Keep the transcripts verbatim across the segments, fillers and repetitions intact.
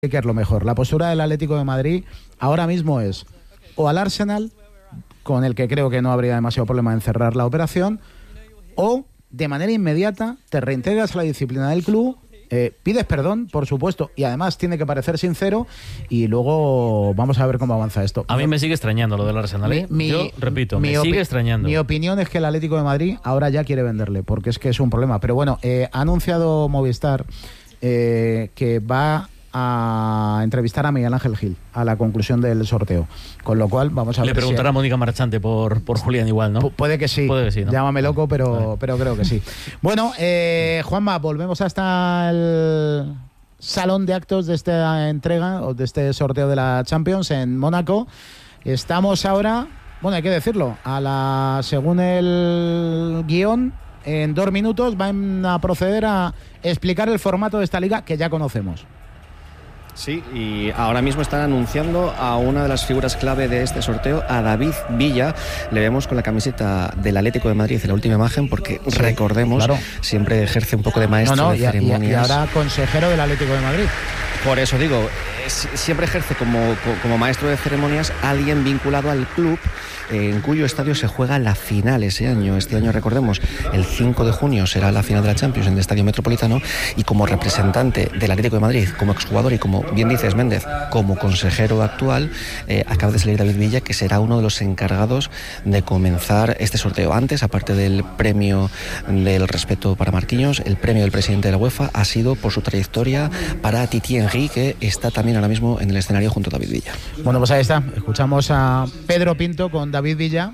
que es lo mejor. La postura del Atlético de Madrid ahora mismo es o al Arsenal, con el que creo que no habría demasiado problema en cerrar la operación, o de manera inmediata te reintegras a la disciplina del club, eh, pides perdón, por supuesto, y además tiene que parecer sincero, y luego vamos a ver cómo avanza esto. A mí me sigue extrañando lo del Arsenal, ¿eh? Mi, Yo repito, mi me opi- sigue extrañando. Mi opinión es que el Atlético de Madrid ahora ya quiere venderle, porque es que es un problema. Pero bueno, eh, ha anunciado Movistar eh, que va a entrevistar a Miguel Ángel Gil a la conclusión del sorteo, con lo cual vamos a Le ver. Le preguntará si a Mónica Marchante por, por Julián igual, ¿no? Pu- puede que sí, Puede que sí, ¿no? Llámame loco, pero, Vale. pero creo que sí. Bueno, eh, Juanma, volvemos hasta el salón de actos de esta entrega o de este sorteo de la Champions en Mónaco. Estamos ahora, bueno, hay que decirlo, a la según el guión, en dos minutos van a proceder a explicar el formato de esta liga que ya conocemos. Sí, y ahora mismo están anunciando a una de las figuras clave de este sorteo, a David Villa. Le vemos con la camiseta del Atlético de Madrid en la última imagen, porque sí, recordemos, claro, siempre ejerce un poco de maestro no, no, de y, ceremonias. Y, y ahora consejero del Atlético de Madrid. Por eso digo, siempre ejerce como, como maestro de ceremonias alguien vinculado al club, en cuyo estadio se juega la final ese año. Este año, recordemos, el cinco de junio será la final de la Champions en el Estadio Metropolitano, y como representante del Atlético de Madrid, como exjugador y, como bien dices, Méndez, como consejero actual, eh, acaba de salir David Villa, que será uno de los encargados de comenzar este sorteo. Antes, aparte del premio del respeto para Marquinhos, el premio del presidente de la UEFA ha sido por su trayectoria para Titi Henry, que está también ahora mismo en el escenario junto a David Villa. Bueno, pues ahí está. Escuchamos a Pedro Pinto con David Villa.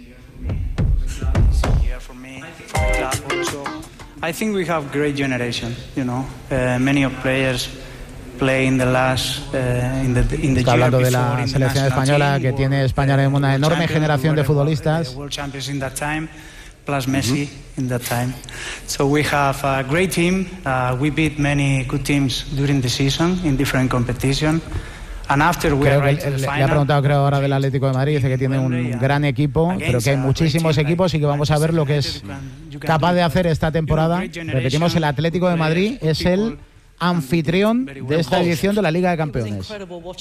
I think we have great generation, you know, uh, many of players play in the last uh, in the in the Está hablando de la selección española, que tiene España una enorme generación de futbolistas. World champions in that time, plus Messi mm-hmm. in that time. So we have a great team. Uh, we beat many good teams during the season in different competition. And after we creo que right le, final, le ha preguntado, creo, ahora del Atlético de Madrid, dice que tiene un gran equipo, pero que hay muchísimos equipos y que vamos a ver lo que es capaz de hacer esta temporada. Repetimos, el Atlético de Madrid es el anfitrión de esta edición de la Liga de Campeones.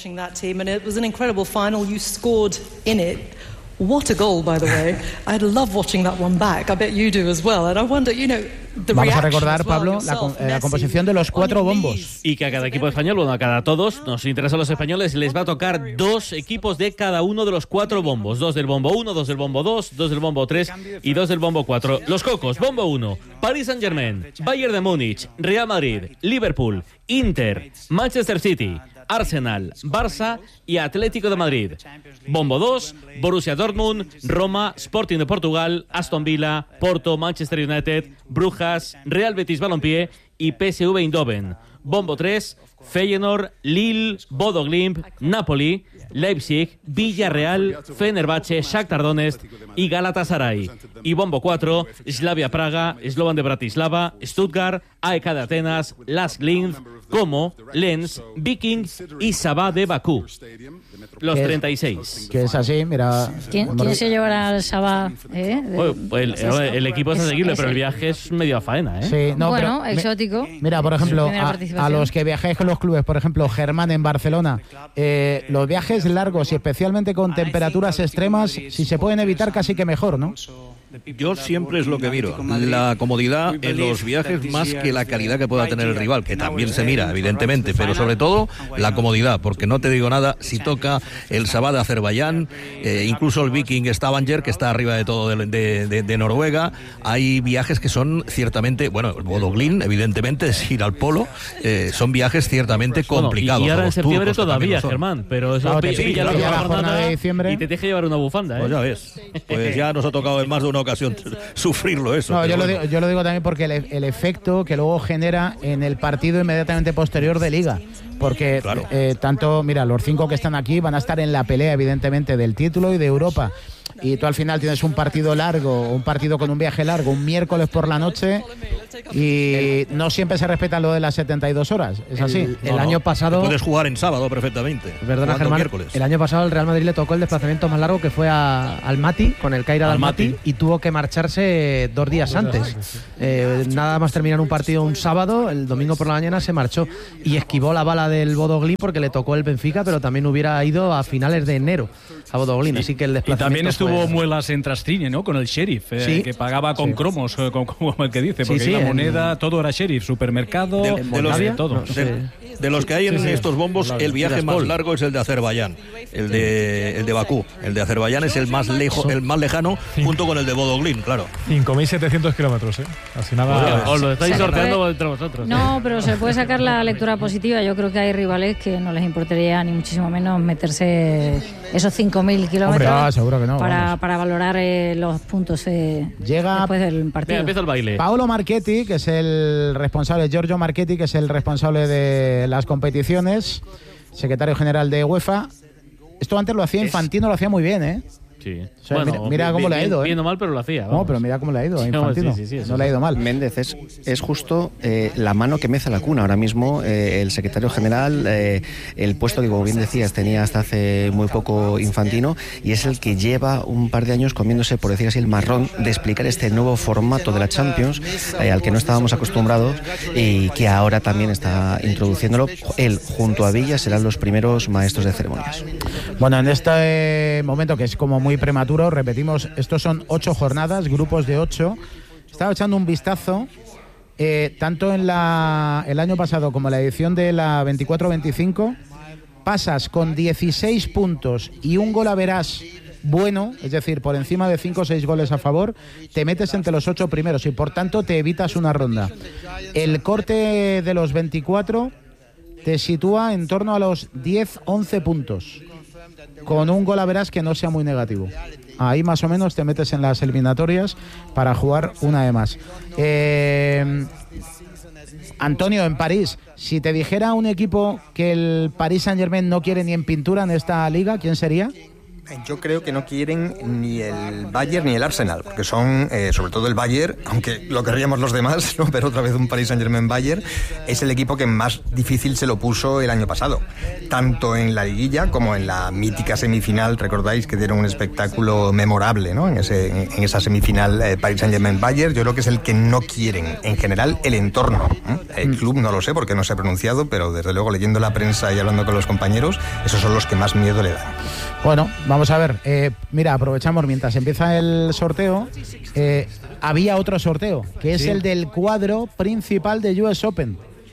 What a goal, by the way. I'd love watching that one back. I bet you do as well. And I wonder, you know, the Vamos a reaction recordar, as well, Pablo, la, yourself, la Messi, composición de los cuatro bombos. Y que a cada equipo español, bueno, a cada todos, nos interesa a los españoles, les va a tocar dos equipos de cada uno de los cuatro bombos. Dos del bombo uno, dos del bombo dos, dos del bombo tres y dos del bombo cuatro. Los cocos, bombo uno, Paris Saint-Germain, Bayern de Múnich, Real Madrid, Liverpool, Inter, Manchester City, Arsenal, Barça y Atlético de Madrid. Bombo dos, Borussia Dortmund, Roma, Sporting de Portugal, Aston Villa, Porto, Manchester United, Brujas, Real Betis Balompié y P S V Eindhoven. Bombo tres, Feyenoord, Lille, Bodo Glimt, Napoli, Leipzig, Villarreal, Fenerbahce, Shakhtar Donetsk y Galatasaray. Y bombo cuatro, Slavia Praga, Slovan de Bratislava, Stuttgart, A E K de Atenas, Lask Linz, Como, Lens, Viking y Sabah de Bakú. Los treinta y seis. Que es así, mira. ¿Quién, ¿quién se llevará al Sabah? ¿Eh? Bueno, el, el, el equipo es asequible, pero el viaje es medio a faena, ¿eh? Sí, no, bueno, pero, exótico. Mira, por ejemplo, a, a los que viajáis con los clubes, por ejemplo, Germán en Barcelona, eh, los viajes largos y especialmente con temperaturas extremas, si se pueden evitar, casi que mejor, ¿no? Yo siempre es lo que miro, la comodidad en los viajes más que la calidad que pueda tener el rival, que también se mira, evidentemente, pero sobre todo la comodidad, porque no te digo nada, si toca el Sabah de Azerbaiyán, eh, incluso el Viking Stavanger, que está arriba de todo de, de, de, de Noruega, hay viajes que son ciertamente, bueno, el Bodo Glimt, evidentemente, es ir al polo, eh, son viajes ciertamente complicados. Bueno, y ahora en septiembre turcos, todavía, Germán, pero eso claro, pilla sí, la, la, la la jornada de diciembre. Y te deja llevar una bufanda, ¿eh? Pues ya ves, pues ya nos ha tocado en más de una ocasión sufrirlo eso. No, yo, bueno. lo digo, yo lo digo también porque el, el efecto que luego genera en el partido inmediatamente posterior de Liga. Porque claro. eh, tanto, mira, los cinco que están aquí van a estar en la pelea, evidentemente, del título y de Europa. y tú al final tienes un partido largo, un partido con un viaje largo, un miércoles por la noche, y no siempre se respeta lo de las setenta y dos horas, ¿es así? El, el No, año no, pasado... puedes jugar en sábado perfectamente. Perdona, Germán, miércoles. el año pasado el Real Madrid le tocó el desplazamiento más largo, que fue a Almaty, con el Caira de Almaty, y tuvo que marcharse dos días antes. Eh, nada más terminar un partido un sábado, el domingo por la mañana se marchó y esquivó la bala del Bodo Glimt porque le tocó el Benfica, pero también hubiera ido a finales de enero a Bodo Glimt, así que el Y desplazamiento también estuvo fue... Muelas en Trastriñe, ¿no? Con el Sheriff, eh, Sí. que pagaba con Sí. cromos, eh, como, como el que dice, porque Sí, sí, la en- moneda, todo era Sheriff, supermercado, De- de los- Moldavia, todo. No, De, de los que hay en Sí, sí. estos bombos, el viaje más largo es el de Azerbaiyán, el de el de Bakú. El de Azerbaiyán es el más lejos, el más lejano, junto con el de Bodo Glimt, claro. cinco mil setecientos kilómetros, ¿eh? Así nada. Os lo estáis Se sorteando puede- entre vosotros. No, pero se puede sacar la lectura positiva. Yo creo que hay rivales que no les importaría ni muchísimo menos meterse esos cinco mil kilómetros ah, seguro que no, para, vamos. para valorar eh, los puntos eh, Llega después del Venga, partido. empieza el baile. Paolo Marchetti, que es el responsable, Giorgio Marchetti, que es el responsable de las competiciones, secretario general de UEFA. Esto antes lo hacía Infantino, lo hacía muy bien, ¿eh? Sí. O sea, mira- mira cómo le ha ido, ¿eh? Bien o mal, pero lo hacía. No, vamos. pero mira cómo le ha ido a Sí, Infantino. sí, sí, sí, eso no le ha ido mal. Méndez es, es justo eh, la mano que mece la cuna. Ahora mismo eh, el secretario general, eh, el puesto que, como bien decías, tenía hasta hace muy poco Infantino, y es el que lleva un par de años comiéndose, por decir así, el marrón de explicar este nuevo formato de la Champions, eh, al que no estábamos acostumbrados y que ahora también está introduciéndolo. Él, junto a Villa, serán los primeros maestros de ceremonias. Bueno, en este momento, que es como muy prematuro, repetimos, estos son ocho jornadas, grupos de ocho. Estaba echando un vistazo, eh, tanto en la, el año pasado como en la edición de la veinticuatro veinticinco, pasas con dieciséis puntos y un gol a verás bueno, es decir, por encima de cinco o seis goles a favor, te metes entre los ocho primeros y por tanto te evitas una ronda. El corte de los veinticuatro te sitúa en torno a los diez once puntos, con un gol a verás que no sea muy negativo. Ahí más o menos te metes en las eliminatorias para jugar una de más. Eh, Antonio, en París, si te dijera un equipo que el Paris Saint-Germain no quiere ni en pintura en esta liga, ¿quién sería? Yo creo que no quieren ni el Bayern ni el Arsenal, porque son, eh, sobre todo el Bayern, aunque lo querríamos los demás, ¿no? Pero otra vez un Paris Saint-Germain-Bayern, es el equipo que más difícil se lo puso el año pasado, tanto en la liguilla como en la mítica semifinal. Recordáis que dieron un espectáculo memorable, ¿no? En, ese, en esa semifinal eh, Paris Saint-Germain-Bayern. Yo creo que es el que no quieren, en general, el entorno, ¿eh? El club no lo sé porque no se ha pronunciado, pero desde luego leyendo la prensa y hablando con los compañeros, esos son los que más miedo le dan. Bueno, vamos a ver. Eh, mira, aprovechamos mientras empieza el sorteo. Eh, había otro sorteo, que es Sí. el del cuadro principal de U S Open.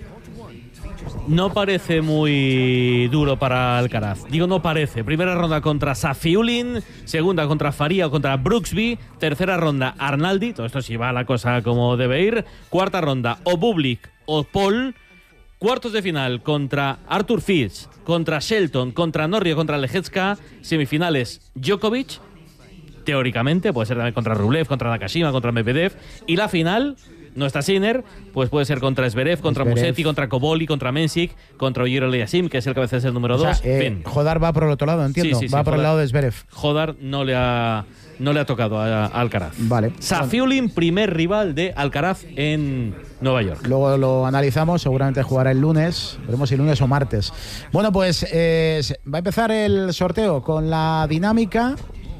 No parece muy duro para Alcaraz. Digo, no parece. Primera ronda contra Safiullin, segunda contra Faria o contra Brooksby, tercera ronda Arnaldi, todo esto sí va la cosa como debe ir, cuarta ronda o Bublik o Paul, cuartos de final contra Arthur Fils, contra Shelton, contra Norrie, contra Lejecka, semifinales Djokovic, teóricamente, puede ser también contra Rublev, contra Nakashima, contra Medvedev, y la final, no está Sinner, pues puede ser contra Zverev, contra Zverev. Musetti, contra Koboli, contra Mensik, contra Ogier Eliasim, que es el cabeza del número O sea, dos. eh, Fin. Jodar va por el otro lado, entiendo. Sí, sí, va sí, por el Jodar. lado de Zverev. Jodar no le ha, no le ha tocado a, a Alcaraz. Vale. Safiullin, primer rival de Alcaraz en Nueva York. Luego lo analizamos, seguramente jugará el lunes, veremos si lunes o martes. Bueno, pues eh, se- va a empezar el sorteo con la dinámica.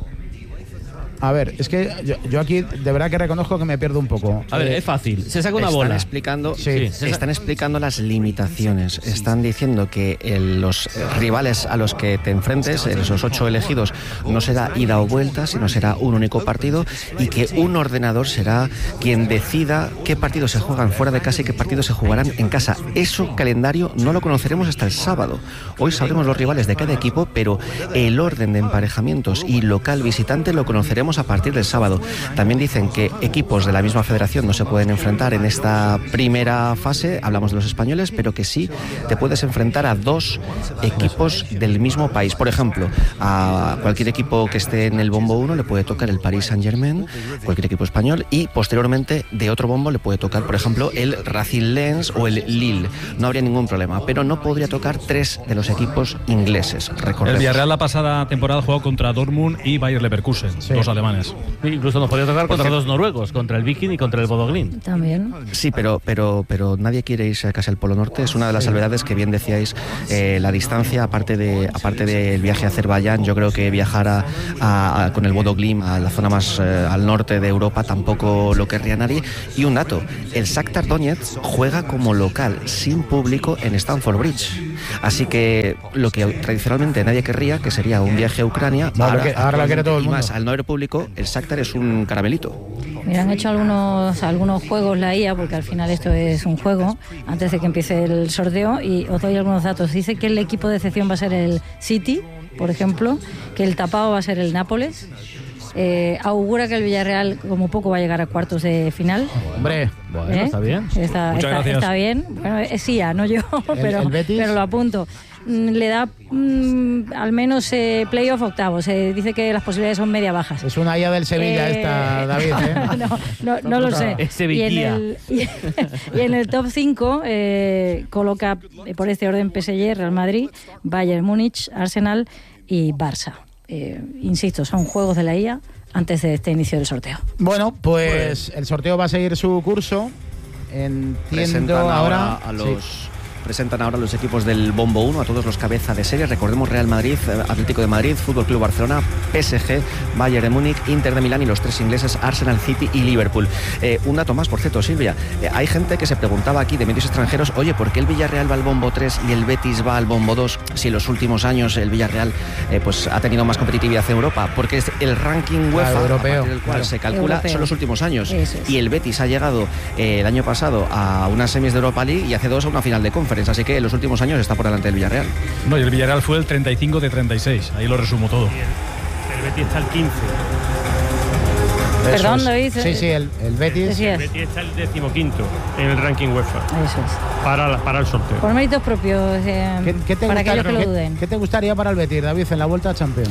A ver, es que yo, yo aquí de verdad que reconozco que me pierdo un poco. A ver, Eh, es fácil. Se saca una están bola. Explicando, Sí. Sí. Están explicando las limitaciones. Están diciendo que eh, los eh, rivales a los que te enfrentes, eh, esos ocho elegidos, no será ida o vuelta, sino será un único partido, y que un ordenador será quien decida qué partidos se juegan fuera de casa y qué partidos se jugarán en casa. Eso, calendario, no lo conoceremos hasta el sábado. Hoy sabremos los rivales de cada equipo, pero el orden de emparejamientos y local visitante lo conoceremos a partir del sábado. También dicen que equipos de la misma federación no se pueden enfrentar en esta primera fase, hablamos de los españoles, pero que sí te puedes enfrentar a dos equipos del mismo país. Por ejemplo, a cualquier equipo que esté en el bombo uno le puede tocar el Paris Saint-Germain, cualquier equipo español, y posteriormente de otro bombo le puede tocar, por ejemplo, el Racing Lens o el Lille. No habría ningún problema, pero no podría tocar tres de los equipos ingleses. Recordemos. El Villarreal la pasada temporada jugó contra Dortmund y Bayer Leverkusen, sí. Dos alemanes. Incluso nos podía tocar contra dos noruegos, contra el Viking y contra el Bodo Glimt. También. Sí, pero, pero, pero nadie quiere irse casi al Polo Norte. Es una de las salvedades que bien decíais, eh, la distancia, aparte de aparte del viaje a Azerbaiyán, yo creo que viajar a, a, a, con el Bodo Glimt a la zona más eh, al norte de Europa tampoco lo querría nadie. Y un dato, el Shakhtar Donetsk juega como local, sin público, en Stamford Bridge. Así que lo que tradicionalmente nadie querría, que sería un viaje a Ucrania, no, ahora, que, ahora lo quiere todo el mundo. Y más, al no haber público, el Shakhtar es un caramelito. Mira, han hecho algunos, algunos juegos la I A, porque al final esto es un juego, antes de que empiece el sorteo, y os doy algunos datos. Dice que el equipo de excepción va a ser el City, por ejemplo, que el tapado va a ser el Nápoles. Eh, augura que el Villarreal como poco va a llegar a cuartos de final. Hombre, bueno, ¿Eh? está bien. Está, Muchas está, gracias. Está bien. Bueno, es sí, ya, no yo, pero, ¿El, el Betis? pero lo apunto. Le da mm, al menos eh, playoff octavos. Se eh, dice que las posibilidades son media bajas. Es una I A del Sevilla eh... esta, David. ¿eh? no, no, no lo sé. Es Sevilla. Y en el, y, y en el top cinco eh, coloca por este orden P S G, Real Madrid, Bayern Múnich, Arsenal y Barça. Eh, insisto, son juegos de la I A antes de este inicio del sorteo. Bueno, pues el sorteo va a seguir su curso. Entiendo Presentan ahora, ahora a los... Sí. Presentan ahora los equipos del Bombo uno, a todos los cabeza de serie. Recordemos Real Madrid, Atlético de Madrid, Fútbol Club Barcelona, P S G, Bayern de Múnich, Inter de Milán y los tres ingleses, Arsenal, City y Liverpool. Eh, un dato más, por cierto, Silvia. Eh, hay gente que se preguntaba aquí de medios extranjeros, oye, ¿por qué el Villarreal va al Bombo tres y el Betis va al Bombo dos? Si en los últimos años el Villarreal eh, pues ha tenido más competitividad en Europa, porque es el ranking UEFA, claro, europeo, a partir del cual claro. se calcula, Europeo. son los últimos años. Eso es. Y el Betis ha llegado eh, el año pasado a unas semis de Europa League y hace dos a una final de Conference. Así que en los últimos años está por delante del Villarreal. No, y el Villarreal fue el treinta y cinco de treinta y seis. Ahí lo resumo todo. El Betis está el quince. Perdón, es. David. Sí, sí, el, el Betis. El Betis está el decimoquinto en el ranking UEFA. Eso es. Para, la, para el sorteo. Por méritos propios, eh, ¿Qué, qué te para gusta, aquellos que lo ¿qué, duden. ¿Qué te gustaría para el Betis, David, en la Vuelta a Champions?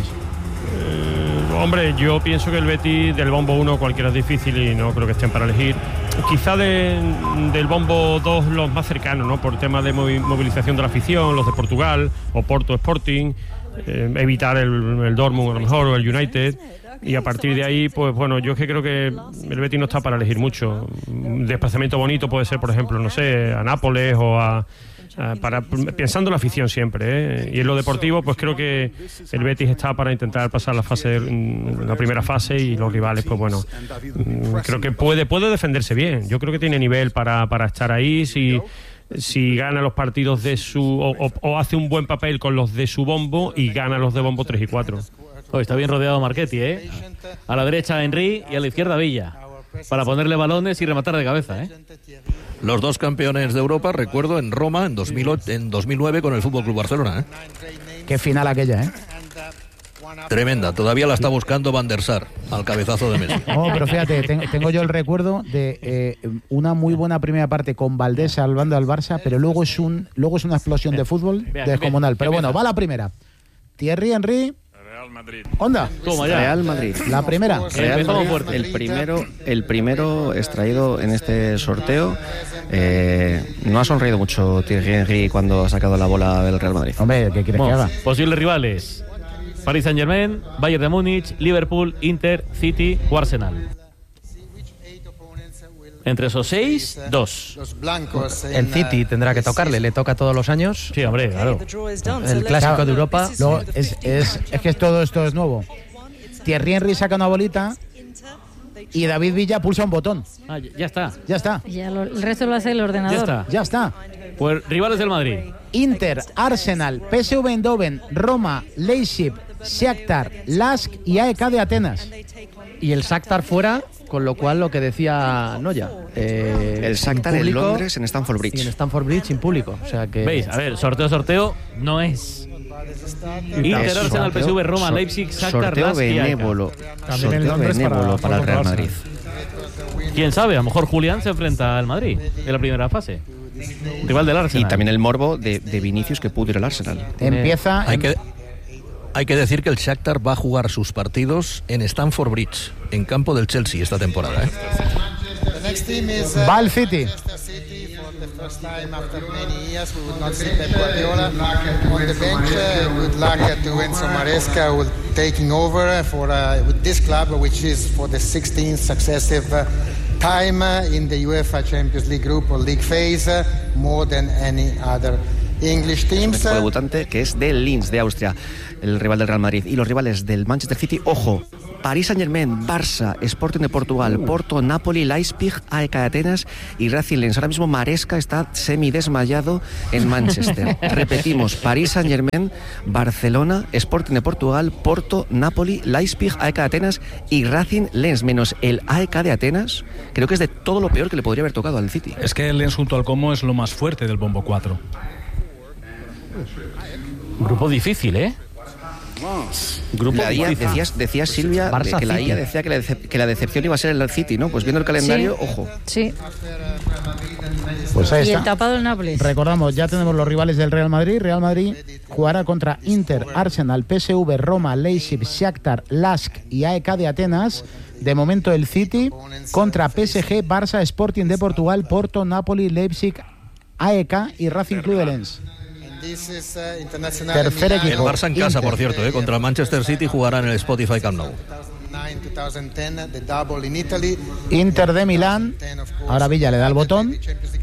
Eh, hombre, yo pienso que el Betis del Bombo uno cualquiera es difícil y no creo que estén para elegir. Quizá de, del Bombo dos los más cercanos, ¿no? Por tema de movilización de la afición, los de Portugal, Oporto, Sporting, eh, evitar el, el Dortmund a lo mejor o el United. Y a partir de ahí, pues bueno, yo es que creo que el Betis no está para elegir mucho. Un desplazamiento bonito puede ser, por ejemplo, no sé, a Nápoles o a... Para, pensando en la afición siempre, ¿eh? Y en lo deportivo, pues creo que el Betis está para intentar pasar la fase, la primera fase, y los rivales, pues bueno, creo que puede puede defenderse bien. Yo creo que tiene nivel para, para estar ahí. Si si gana los partidos de su o, o, o hace un buen papel con los de su bombo y gana los de bombo tres y cuatro. Oh, está bien rodeado Marchetti, ¿eh? A la derecha Henry y a la izquierda Villa, para ponerle balones y rematar de cabeza, ¿eh? Los dos campeones de Europa, recuerdo, en Roma en, dos mil ocho, en dos mil nueve con el Fútbol Club Barcelona, ¿eh? Qué final aquella, ¿eh? Tremenda, todavía la está buscando Van der Sar al cabezazo de Messi. No, pero fíjate, ten, tengo yo el recuerdo de eh, una muy buena primera parte con Valdés salvando al Barça, pero luego es un luego es una explosión de fútbol descomunal. Pero bueno, va la primera. Thierry Henry. Real Madrid. Onda. Toma ya. Real Madrid. La primera. Real Madrid, el primero, el primero extraído en este sorteo. Eh, no ha sonreído mucho Thierry Henry cuando ha sacado la bola del Real Madrid. Hombre, ¿qué quieres Bueno, que haga? posibles rivales: Paris Saint-Germain, Bayern de Múnich, Liverpool, Inter, City o Arsenal. Entre esos seis, dos. El City tendrá que tocarle, le toca todos los años. Sí, hombre, claro. El clásico de Europa. Luego, es, es, es que todo esto es nuevo. Thierry Henry saca una bolita y David Villa pulsa un botón. Ah, ya está. Ya está. Ya lo, el resto lo hace el ordenador. Ya está. Ya está. Pues rivales del Madrid: Inter, Arsenal, P S V Eindhoven, Roma, Leipzig, Shakhtar, Lask y A E K de Atenas. Y el Shakhtar fuera, con lo cual lo que decía Noya. Eh, el Shakhtar en Londres, en Stamford Bridge. Y en Stamford Bridge sin público. O sea que... ¿Veis? A ver, sorteo, sorteo no es. Inter, Arsenal, P S V, Roma, Leipzig, Shakhtar, sorteo Lask y A E K. benévolo, También en sorteo Londres benévolo para- para el para Real Arsenal. Madrid. ¿Quién sabe? A lo mejor Julián se enfrenta al Madrid en la primera fase. Rival del Arsenal. Y también el morbo de, de Vinicius, que pudo ir al Arsenal. Empieza. Hay que, hay que decir que el Shakhtar va a jugar sus partidos en Stamford Bridge, en campo del Chelsea esta temporada, ¿eh? Va al City. First time after many years we will not see Pep Guardiola on the bench. Uh, good luck uh, to Enzo Maresca who will taking over uh, for uh, with this club, which is for the sixteenth successive uh, time uh, in the UEFA Champions League group or league phase, uh, more than any other English teams. El debutante que es del Linz de Austria, el rival del Real Madrid. Y los rivales del Manchester City, ojo, Paris Saint-Germain, Barça, Sporting de Portugal, Porto, Napoli, Leipzig, A E K de Atenas y Racing Lens. Ahora mismo Maresca está semidesmayado en Manchester. Repetimos, Paris Saint-Germain, Barcelona, Sporting de Portugal, Porto, Napoli, Leipzig, A E K de Atenas y Racing Lens, menos el A E K de Atenas. Creo que es de todo lo peor que le podría haber tocado al City. Es que el Lens junto al Como es lo más fuerte del bombo cuatro. Grupo difícil, ¿eh? Grupo La I A, difícil. decías, decías Silvia, Barça que la City. I A decía que la, decep- que la decepción iba a ser el City, ¿no? Pues viendo el calendario, Sí. ojo. Sí. Pues ahí Y el está. tapado del Nápoles. Recordamos, ya tenemos los rivales del Real Madrid. Real Madrid jugará contra Inter, Arsenal, P S V, Roma, Leipzig, Shakhtar, Lask y A E K de Atenas. De momento el City contra P S G, Barça, Sporting de Portugal, Porto, Napoli, Leipzig, A E K y Racing Club de Lens. Tercer El equipo. Barça en casa, Inter. por cierto, ¿eh? Contra el Manchester City jugará en el Spotify Camp Nou. Inter de Milán. Ahora Villa le da el botón.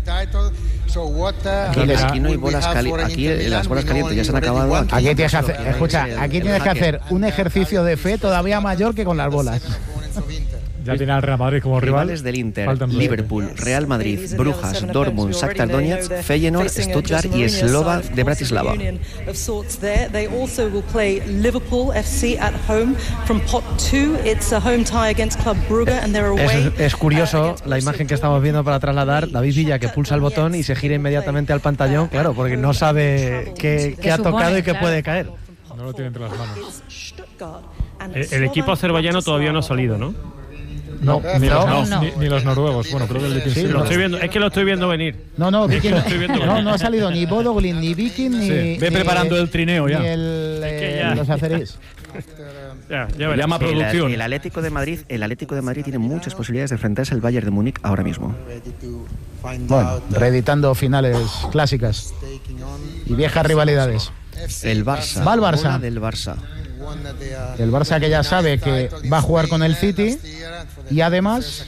Aquí, les- aquí no hay bolas calientes. Aquí eh, las bolas calientes ya se han acabado. Aquí, Aquí tienes que hacer, escucha, aquí tienes que hacer un ejercicio de fe todavía mayor que con las bolas. Ya tiene al Real Madrid como rival. Rivales del Inter, Faltan dos. Liverpool, Real Madrid, Brujas, Dortmund, Shakhtar Donetsk, Feyenoord, Stuttgart y Slova de Bratislava. Of sorts there. They also will play Liverpool F C at home. From pot two, it's a home tie against Club Brugge, and they're away. Es, es curioso la imagen que estamos viendo para trasladar. David Villa que pulsa el botón y se gira inmediatamente al pantallón, claro, porque no sabe qué, qué ha supone, tocado y qué claro. puede caer. No lo tiene entre las manos. El, el equipo azerbaiyano todavía no ha salido, ¿no? No, ni, no, los, no. Ni, ni los noruegos. Bueno, creo que el de Sí, Lo no. estoy viendo, es que lo estoy viendo venir. No, no, Viking, estoy viendo no, venir. no ha salido ni Bodoglin, ni Viking, ni. Sí, ve ni- preparando el trineo ya. Ni el, Es que eh, ya. los acerís. Ya, ya verás. Llama El, producción. el Atlético de Madrid, el Atlético de Madrid tiene muchas posibilidades de enfrentarse al Bayern de Múnich ahora mismo. Bueno, reeditando finales clásicas y viejas rivalidades. El Barça, Va el Barça. bola del Barça. El Barça que ya sabe que va a jugar con el City y además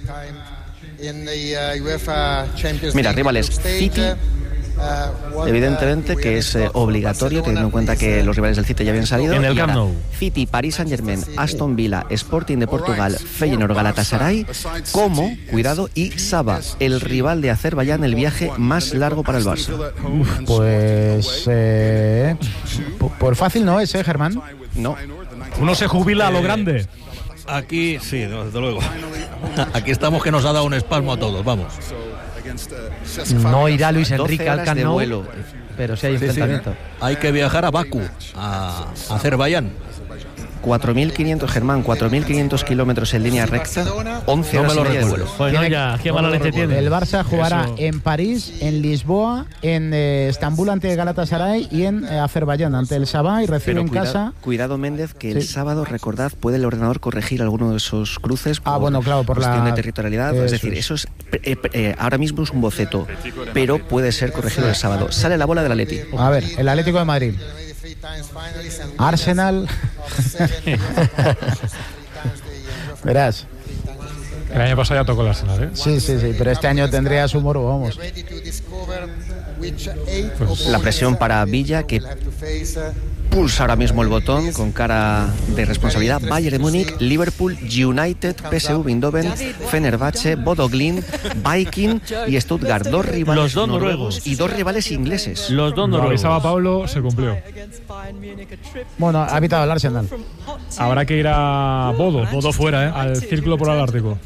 Mira, rivales, City, evidentemente que es eh, obligatorio, teniendo en cuenta que los rivales del City ya habían salido. En el Y Camp ahora, Nou. City, Paris Saint-Germain, Aston Villa, Sporting de Portugal, Feyenoord, Galatasaray, como, cuidado, y Saba, el rival de Azerbaiyán, el viaje más largo para el Barça. pues eh, p- por fácil no es, ¿eh, Germán? No, Uno se jubila a lo grande. Aquí, sí, desde luego. Aquí estamos que nos ha dado un espasmo a todos, vamos. No irá Luis doce Enrique al horas Camp de Nou, vuelo. pero sí hay Sí, sí. enfrentamiento. Hay que viajar a Bakú, a Azerbaiyán. cuatro mil quinientos, Germán, cuatro mil quinientos kilómetros en línea recta, once No me horas lo y media de recuerdo. vuelo. Bueno, Tiene- ya, qué mala leche tiene. El Barça jugará Eso. en París, en Lisboa, en eh, Estambul ante Galatasaray y en eh, Azerbaiyán ante el Sabah y recibe Pero en cuida- casa. cuidado, Méndez, que el Sí. sábado, recordad, puede el ordenador corregir alguno de esos cruces por Ah, bueno, claro, por cuestión la- de territorialidad. Es eso decir, es. eso es eh, eh, ahora mismo es un boceto, pero puede ser corregido el sábado. Sale la bola del Atleti. A ver, el Atlético de Madrid. Arsenal. Verás. El año pasado ya tocó el Arsenal, ¿eh? Sí, sí, sí, pero este año tendría su morbo, vamos. La presión para Villa, que pulsa ahora mismo el botón con cara de responsabilidad. Bayern de Múnich, Liverpool, United, P S V Eindhoven, Fenerbahce, Bodo Glimt, Viking y Stuttgart. Dos rivales Los dos noruegos noruegos y dos rivales ingleses. Los dos Lo noruegos. avisaba Pablo, se cumplió. Bueno, ha evitado el Arsenal. Habrá que ir a Bodo. Bodo fuera, ¿eh? Al Círculo Polar Ártico.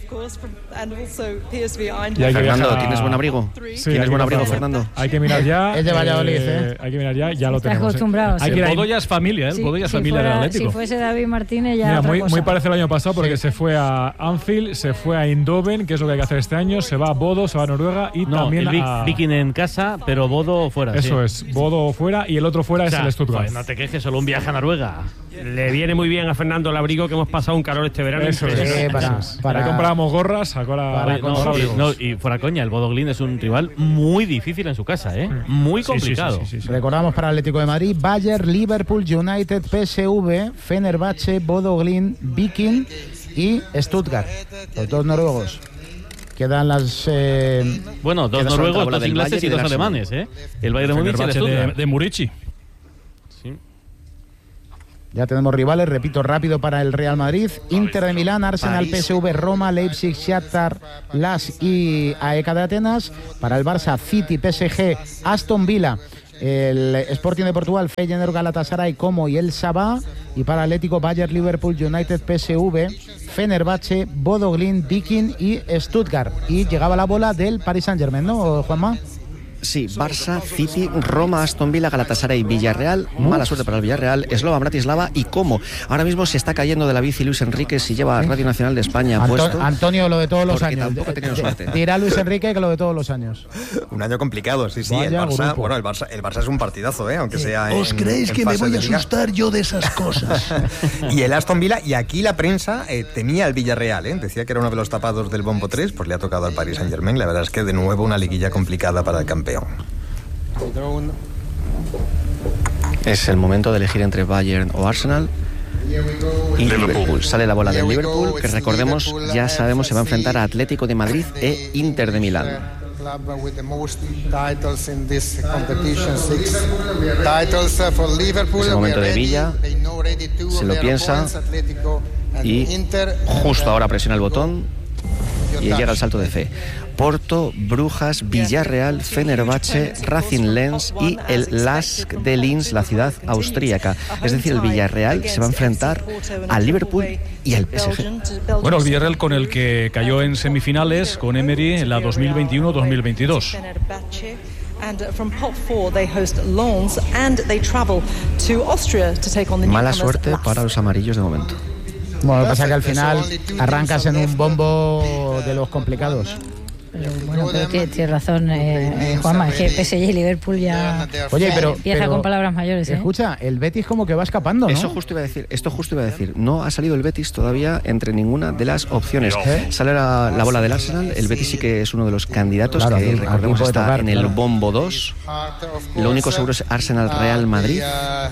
Y hay que Fernando, viajar a- ¿tienes buen abrigo? Sí, hay ¿Tienes que buen abrigo, viajar. Fernando? Hay que mirar ya. Es de Valladolid, eh, ¿eh? Hay que mirar ya, ya lo Está tenemos. ¿eh? acostumbrado, Hay sí. que ir a Bodo ya es familia, ¿eh? Si- Bodo ya es si familia fuera- del Atlético. Si fuese David Martínez ya Mira, otra muy, cosa. muy parecido al año pasado porque se fue a Anfield, se fue a Eindhoven, que es lo que hay que hacer este año, se va a Bodo, se va a Noruega y No, también el Vic- a... Viking en casa, pero Bodo fuera. Eso sí. es, Bodo fuera y el otro fuera O sea, es el Stuttgart. joder, no te quejes, solo un viaje a Noruega. Le viene muy bien a Fernando el abrigo, que hemos pasado un calor este verano. Eso es, impresionante. Sí, para- eso es. para- Ahí comprábamos gorras, ahora para Oye, no, ahora y, abrigos. no, y fuera coña, el Bodo Glimt es un rival muy difícil en su casa, ¿eh? Muy Sí, sí, complicado. sí, sí, sí, sí. Recordamos para Atlético de Madrid, Bayern, Liverpool, United, P S V, Fenerbahce, Bodo Glimt, Viking y Stuttgart. Los dos noruegos. Quedan las... eh, Bueno, dos Queda solo la noruegos, bola dos del ingleses Bayern y y dos del Arsenal. alemanes, ¿eh? El Bayern de Múnich y el Fenerbahce de, Stuttgart. de Murici. Sí. ya tenemos rivales, repito, rápido para el Real Madrid. Inter de Milán, Arsenal, París. P S V, Roma, Leipzig, Shakhtar, Las y A E K de Atenas. Para el Barça, City, P S G, Aston Villa, el Sporting de Portugal, Feyenoord, Galatasaray, Como y el Sabah. Y para Atlético, Bayern, Liverpool, United, P S V, Fenerbahce, Bodo Glimt, Viking y Stuttgart. Y llegaba la bola del Paris Saint-Germain, ¿no, Juanma? Sí, Barça, City, Roma, Aston Villa, Galatasaray, Villarreal. Mala suerte para el Villarreal, Slovan Bratislava y Como. Ahora mismo se está cayendo de la bici Luis Enrique si lleva Radio Nacional de España Anto- puesto. Antonio, lo de todos los porque años. tampoco ha tenido D- suerte. Dirá Luis Enrique que lo de todos los años. Un año complicado, sí, sí. El Vaya Barça, grupo. bueno, el Barça, el Barça es un partidazo, ¿eh? Aunque sea ¿Os en- creéis en que me fase voy de a liga. asustar yo de esas cosas? Y el Aston Villa, y aquí la prensa eh, temía al Villarreal, ¿eh? Decía que era uno de los tapados del bombo tres, pues le ha tocado al Paris Saint-Germain. La verdad es que de nuevo una liguilla complicada para el campeón. Es el momento de elegir entre Bayern o Arsenal y Liverpool. Sale la bola del Liverpool, que recordemos, ya sabemos, se va a enfrentar a Atlético de Madrid e Inter de Milán. Club with the most titles in this competition, six titles uh, for Liverpool. Es el momento We are de ready. Villa, They know ready to se lo their piensa opponents, Atletico and y Inter. justo ahora presiona el botón y llega el salto de fe. Porto, Brujas, Villarreal, Fenerbahce, Racing Lens y el Lask de Linz, la ciudad austríaca. Es decir, el Villarreal se va a enfrentar al Liverpool y al P S G. Bueno, el Villarreal con el que cayó en semifinales con Emery en la dos mil veintiuno dos mil veintidós. And uh, from pot four, they host Lens and they travel to Austria to take on the Mala newcomers suerte Lask. para los amarillos de momento. Bueno, lo que pasa es que al final arrancas en un bombo de los complicados. Pero bueno, pero tiene, tiene razón, eh, eh, Juanma, es que P S G y Liverpool ya Oye, pero, empieza pero con palabras mayores. ¿eh? escucha, el Betis como que va escapando, ¿no? Eso justo iba a decir, esto justo iba a decir. No ha salido el Betis todavía entre ninguna de las opciones. ¿Eh? Sale la, la bola del Arsenal, el Betis sí que es uno de los candidatos, Claro, que aquí- recordemos aquí puede está tocar, en el claro. bombo dos. Lo único seguro es Arsenal Real Madrid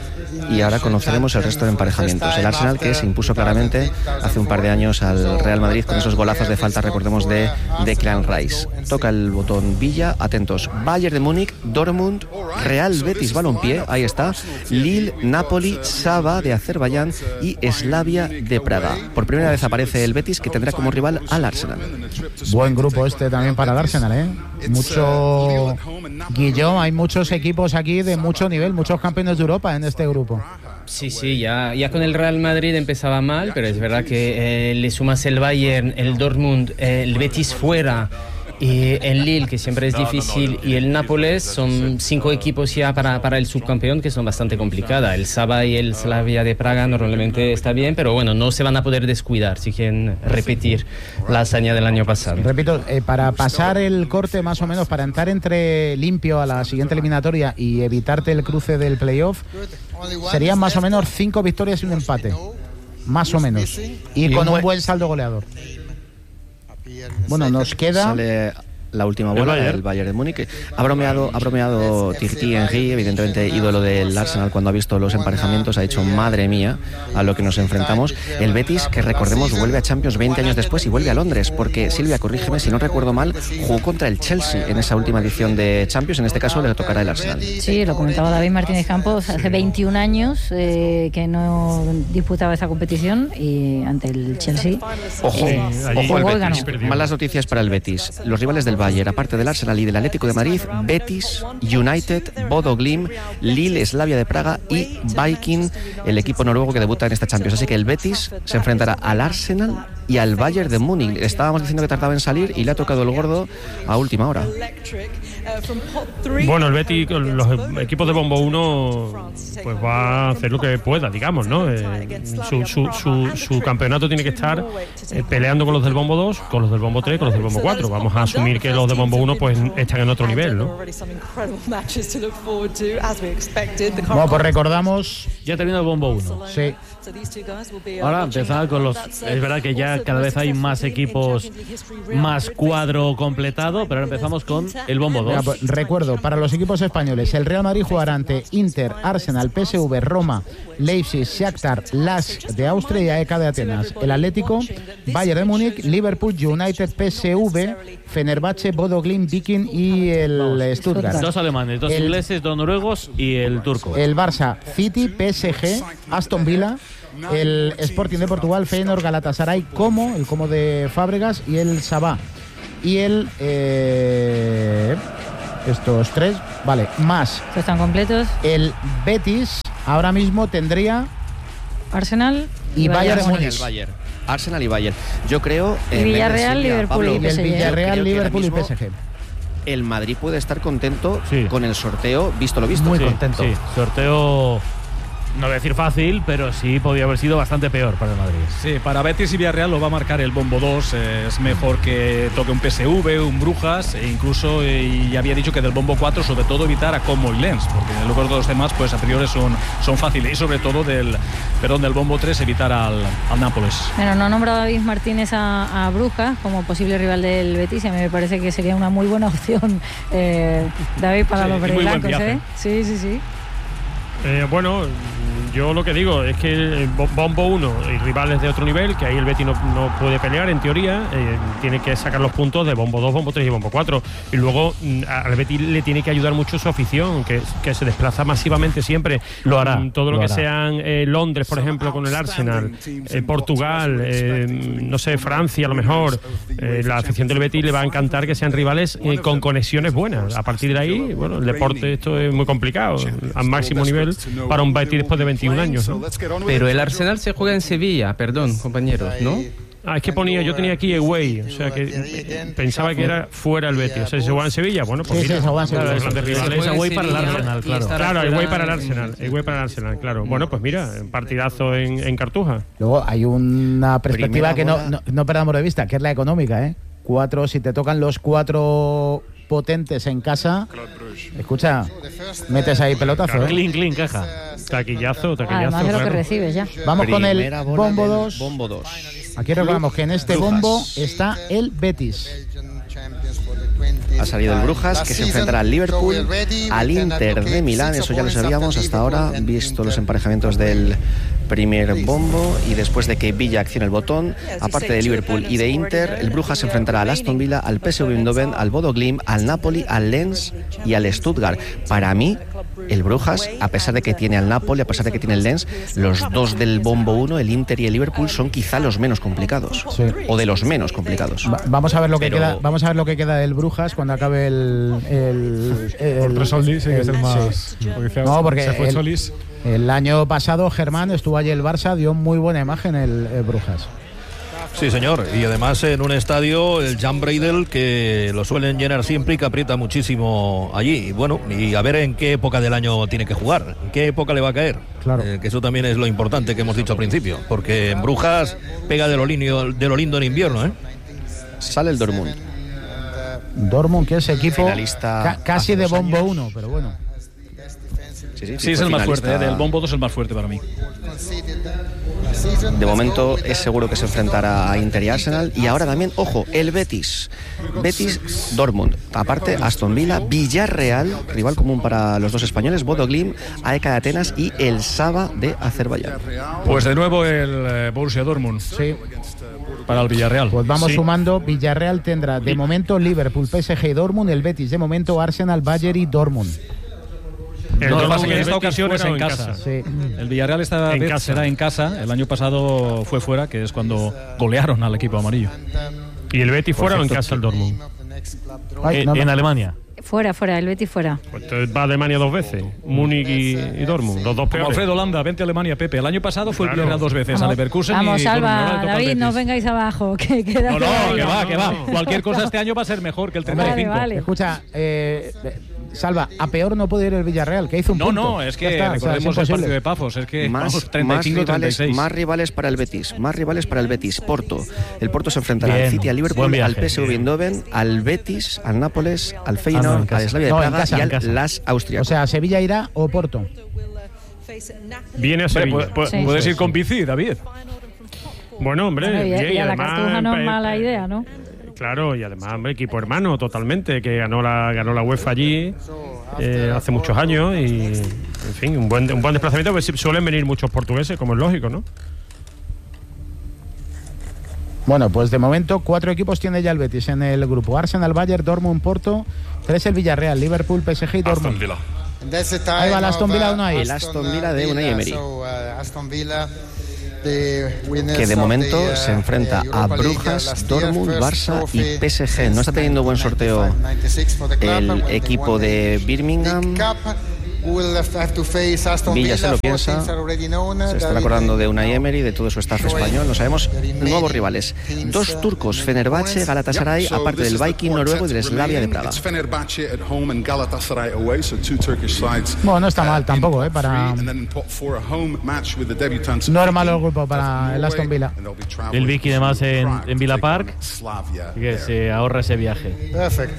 y ahora conoceremos el resto de emparejamientos. El Arsenal que se impuso claramente hace un par de años al Real Madrid con esos golazos de falta, recordemos, de Declan Rice. Toca el botón Villa, atentos. Bayern de Múnich, Dortmund, Real Betis Balompié, ahí está, Lille, Napoli, Saba de Azerbaiyán y Slavia de Praga. Por primera vez aparece el Betis, que tendrá como rival al Arsenal. Buen grupo este también para el Arsenal, ¿eh? Mucho Guillón, hay muchos equipos aquí de mucho nivel, muchos campeones de Europa en este grupo. Sí, sí, ya, ya con el Real Madrid empezaba mal, pero es verdad que eh, le sumas el Bayern, el Dortmund, eh, el Betis fuera y el Lille, que siempre es difícil, y el Nápoles, son cinco equipos ya para, para el subcampeón que son bastante complicadas. El Saba y el Slavia de Praga normalmente está bien, pero bueno, no se van a poder descuidar si quieren repetir la hazaña del año pasado. Repito, eh, para pasar el corte más o menos, para entrar entre limpio a la siguiente eliminatoria y evitarte el cruce del playoff, serían más o menos cinco victorias y un empate. Más o menos. Y con un buen saldo goleador. Bueno, nos queda... Sale la última bola del Bayern. Bayern de Múnich. Ha bromeado, ha bromeado Thierry Henry, evidentemente ídolo del Arsenal, cuando ha visto los emparejamientos, ha dicho, madre mía, a lo que nos enfrentamos. El Betis, que recordemos, vuelve a Champions veinte años después y vuelve a Londres, porque Silvia, corrígeme, si no recuerdo mal, jugó contra el Chelsea en esa última edición de Champions, en este caso le tocará el Arsenal. Sí, lo comentaba David Martínez Campos, hace veintiún años eh, que no disputaba esa competición y ante el Chelsea. Ojo, eh, ojo al Betis. Ganó. Malas noticias para el Betis. Los rivales del Bayern, aparte del Arsenal y del Atlético de Madrid, Betis, United, Bodo Glimt, Lille, Slavia de Praga y Viking, el equipo noruego que debuta en esta Champions. Así que el Betis se enfrentará al Arsenal y al Bayern de Múnich. Estábamos diciendo que tardaba en salir y le ha tocado el gordo a última hora. Bueno, el Betis, los equipos de Bombo uno, pues va a hacer lo que pueda, digamos, ¿no? Eh, su, su, su, su campeonato tiene que estar eh, peleando con los del Bombo dos, con los del Bombo tres, con los del Bombo cuatro. Vamos a asumir que los de Bombo uno pues están en otro nivel, ¿no? Bueno, pues recordamos... Ya terminó el Bombo uno. Sí. Ahora empezar con los... Es verdad que ya cada vez hay más equipos, más cuadro completado, pero ahora empezamos con el Bombo dos. Mira, pues, recuerdo, para los equipos españoles, el Real Madrid jugará ante Inter, Arsenal, P S V, Roma, Leipzig, Shakhtar, Lask de Austria y A E K de Atenas. El Atlético, Bayern de Múnich, Liverpool, United, P S V, Fenerbahce, Bodo Glimt, Viking y el Stuttgart. Dos alemanes, dos el, ingleses, dos noruegos y el turco. El Barça, City, P S G, Aston Villa, el Sporting de Portugal, Feyenoord, Galatasaray, Como, el Como de Fábregas y el Sabah. Y el... Eh, estos tres, vale, más. ¿Están completos? El Betis ahora mismo tendría... Arsenal y, y Bayern de Múnich. Arsenal y Bayern. Yo creo... Y Villarreal, Liverpool y P S G. El Villarreal, Liverpool y P S G. El Madrid puede estar contento sí. con el sorteo, visto lo visto. Muy sí, contento. Sí, sorteo... No voy a decir fácil, pero sí podría haber sido bastante peor para el Madrid. Sí, para Betis y Villarreal lo va a marcar el Bombo dos. Eh, es mejor que toque un P S V, un Brujas, e incluso eh, ya había dicho que del Bombo cuatro, sobre todo evitar a Como y Lens, porque luego de los demás, pues a priori son, son fáciles. Y sobre todo del, perdón, del Bombo tres, evitar al, al Nápoles. Bueno, no ha nombrado David Martínez a, a Brujas como posible rival del Betis. A mí me parece que sería una muy buena opción, eh, David, para sí, los verdelancos, ¿eh? Sí, sí, sí. Eh, bueno, yo lo que digo es que el Bombo uno y rivales de otro nivel, que ahí el Betis no, no puede pelear en teoría, eh, tiene que sacar los puntos de Bombo dos, Bombo tres y Bombo cuatro. Y luego al Betis le tiene que ayudar mucho su afición, que, que se desplaza masivamente siempre. Lo hará. Todo lo, lo que hará. sean eh, Londres, por ejemplo, con el Arsenal, eh, Portugal, eh, no sé, Francia a lo mejor. Eh, la afición del Betis le va a encantar que sean rivales eh, con conexiones buenas. A partir de ahí, bueno, el deporte esto es muy complicado, al máximo nivel para un Betis después de veintiún años, ¿no? Pero el Arsenal se juega en Sevilla, perdón, compañeros, ¿no? Ah, es que ponía, yo tenía aquí away, o sea que pensaba que era fuera el Betis. O sea, ¿se juega en Sevilla? Bueno, pues sí, mira, sí, se juega en Sevilla. Claro, Se rivales. Es away para el Arsenal, claro. Claro, away para el Arsenal, away para el Arsenal, claro. Bueno, pues mira, partidazo en, en Cartuja. Luego hay una perspectiva que no, no, no perdamos de vista, que es la económica, ¿eh? Cuatro, si te tocan los cuatro potentes en casa, escucha, metes ahí pelotazo, ¿eh? Clean, clean, caja. Taquillazo, taquillazo. Además de lo claro. que recibes ya. Vamos con el Primera bola bombo del dos. Bombo dos. Aquí recordamos que en este bombo está el Betis. Ha salido el Brujas, que se enfrentará al Liverpool, al Inter de Milán, eso ya lo sabíamos hasta ahora, visto los emparejamientos del primer bombo, y después de que Villa accione el botón, aparte de Liverpool y de Inter, el Brujas se enfrentará al Aston Villa, al P S V Eindhoven, al Bodo Glimt, al Napoli, al Lens y al Stuttgart. Para mí, el Brujas, a pesar de que tiene al Napoli, a pesar de que tiene el Lens, los dos del bombo uno, el Inter y el Liverpool, son quizá los menos complicados, sí. o de los menos complicados. Va, vamos a ver lo que Pero... queda, vamos a ver lo que queda del Brujas cuando acabe el el, el, el Solís, sí, que es el más. Sí. Porque no, porque se fue el, Solís. El año pasado Germán estuvo allí el Barça, dio muy buena imagen el, el Brujas. Sí, señor, y además en un estadio, el Jan Breidel, que lo suelen llenar siempre y que aprieta muchísimo allí. Y bueno, y a ver en qué época del año tiene que jugar, en qué época le va a caer. Claro. Eh, que eso también es lo importante que hemos dicho al principio, porque en Brujas pega de lo lindo, de lo lindo en invierno, ¿eh? Sale el Dortmund. Dortmund, que es equipo Finalista ca casi de bombo uno, pero bueno. Sí, sí, sí es el más fuerte, ¿eh? Del bombo dos es el más fuerte para mí. De momento es seguro que se enfrentará a Inter y Arsenal. Y ahora también, ojo, el Betis. Betis Dortmund. Aparte, Aston Villa, Villarreal, rival común para los dos españoles, Bodo Glimt, A E K de Atenas y el Saba de Azerbaiyán. Pues de nuevo el eh, Borussia Dortmund. Sí. Para el Villarreal. Pues vamos sí. sumando. Villarreal tendrá de momento Liverpool, P S G y Dortmund. El Betis de momento Arsenal, Bayern y Dortmund. El no, lo que pasa es que en esta ocasión es en, en casa. casa. Sí. El Villarreal esta en vez casa. será en casa. El año pasado fue fuera, que es cuando golearon al equipo amarillo. ¿Y el Betis fuera o en casa el Dortmund? Ay, no, en no. Alemania. Fuera, fuera, el Betis fuera. Pues va a Alemania dos veces, Múnich y, y Dortmund, los dos peores. Como Alfredo Landa, vente a Alemania, Pepe. El año pasado fue claro. el Villarreal dos veces, vamos, a Leverkusen vamos, y Salva, David, no vengáis abajo. Que queda no, no, que va, que va. No. Cualquier cosa este año va a ser mejor que el treinta y cinco. Vale, vale. Escucha, eh, Salva, a peor no puede ir el Villarreal, que hizo un no, punto. No, no, es que está, recordemos o sea, el partido de Pafos, es que más, vamos, treinta y cinco, más, rivales, treinta y seis. Más rivales para el Betis, más rivales para el Betis. Porto. El Porto se enfrentará bien, al City, al Liverpool, viaje, al P S V Eindhoven, al Betis, al Nápoles, al Feyenoord, ah, no, al Slavia de no, Praga casa, y al Las Austria. O sea, Sevilla irá o Porto. Viene a Sevilla. Hombre, puedes, sí. puedes ir con bici, David. Bueno, hombre, bueno, y, bien, y a además, la Cartuja no es mala idea, ¿no? Claro, y además, hombre, equipo hermano totalmente, que ganó la ganó la UEFA allí eh, hace muchos años y, en fin, un buen, un buen desplazamiento, porque suelen venir muchos portugueses, como es lógico, ¿no? Bueno, pues de momento cuatro equipos tiene ya el Betis en el grupo. Arsenal, Bayern, Dortmund, Porto, tres el Villarreal, Liverpool, P S G y Dortmund. Ahí va el Aston Villa de Unai. El Aston Villa de Unai Emery. Que de momento se enfrenta a Brujas, Dortmund, Barça y P S G. No está teniendo buen sorteo el equipo de Birmingham. Villa se lo piensa, se está acordando de Unai Emery, de todo su staff español. No sabemos. Nuevos rivales, dos turcos, Fenerbahce, Galatasaray, aparte del Viking noruego y del Slavia de Praga. Bueno, no está mal tampoco, ¿eh? Para... No es malo el grupo para el Aston Villa. El Viking además en, en Villa Park, que se ahorra ese viaje.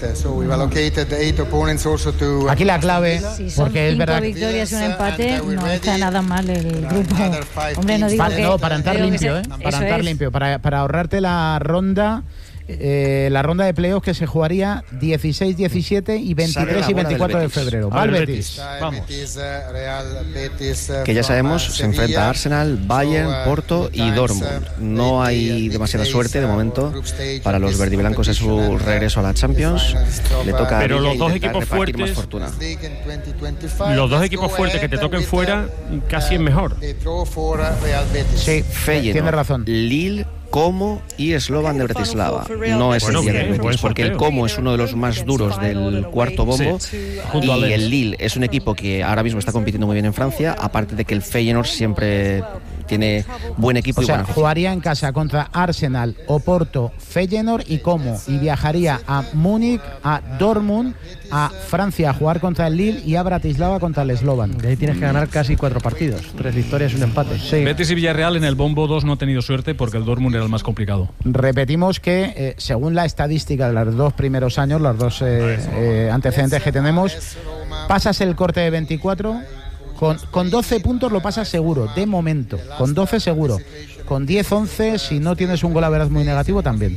Aquí la clave, porque es verdad. Cinco victorias y un empate, no está nada mal el grupo. Hombre, no digo para, que... No, para entrar limpio, ¿eh? Para entrar es. limpio, para, para ahorrarte la ronda... Eh, la ronda de playoffs que se jugaría dieciséis, diecisiete y veintitrés y veinticuatro de febrero. Va el Betis. Vamos. Que ya sabemos, se enfrenta a Arsenal, Bayern, Porto y Dortmund. No hay demasiada suerte de momento para los verdiblancos en su regreso a la Champions. Le toca a Pero los dos equipos fuertes, los dos equipos fuertes que te toquen fuera, casi es mejor. Sí, Feyenoord, tiene razón. Lille, Como y Slovan de Bratislava. No es bueno, el día bien, del Betis, porque el Como es uno de los más duros del cuarto bombo, sí, y el Lille es un equipo que ahora mismo está compitiendo muy bien en Francia, aparte de que el Feyenoord siempre tiene buen equipo. O y sea, buena jugaría en casa contra Arsenal, Oporto, Feyenoord y Como, y viajaría a Múnich, a Dortmund, a Francia a jugar contra el Lille y a Bratislava contra el Slovan. De ahí tienes que ganar casi cuatro partidos, tres victorias y un empate. Sí. Betis y Villarreal en el bombo dos no ha tenido suerte porque el Dortmund era el más complicado. Repetimos que eh, según la estadística de los dos primeros años, los dos eh, eh, antecedentes que tenemos, pasas el corte de veinticuatro, con, con doce puntos lo pasas seguro, de momento, con doce seguro, con diez, once, si no tienes un gol a veras muy negativo también.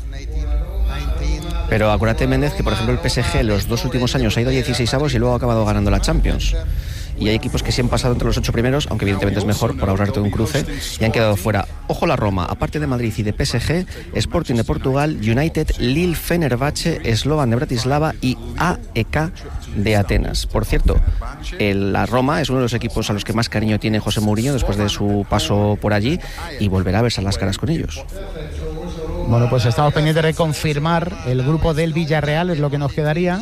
Pero acuérdate, Méndez, que por ejemplo el P S G los dos últimos años ha ido a dieciseisavos y luego ha acabado ganando la Champions. Y hay equipos que sí han pasado entre los ocho primeros, aunque evidentemente es mejor por ahorrarte un cruce, y han quedado fuera. Ojo la Roma, aparte de Madrid y de P S G, Sporting de Portugal, United, Lille, Fenerbahce, Slovan de Bratislava y A E K de Atenas. Por cierto, el, la Roma es uno de los equipos a los que más cariño tiene José Mourinho después de su paso por allí, y volverá a verse las caras con ellos. Bueno, pues estamos pendientes de confirmar el grupo del Villarreal, es lo que nos quedaría.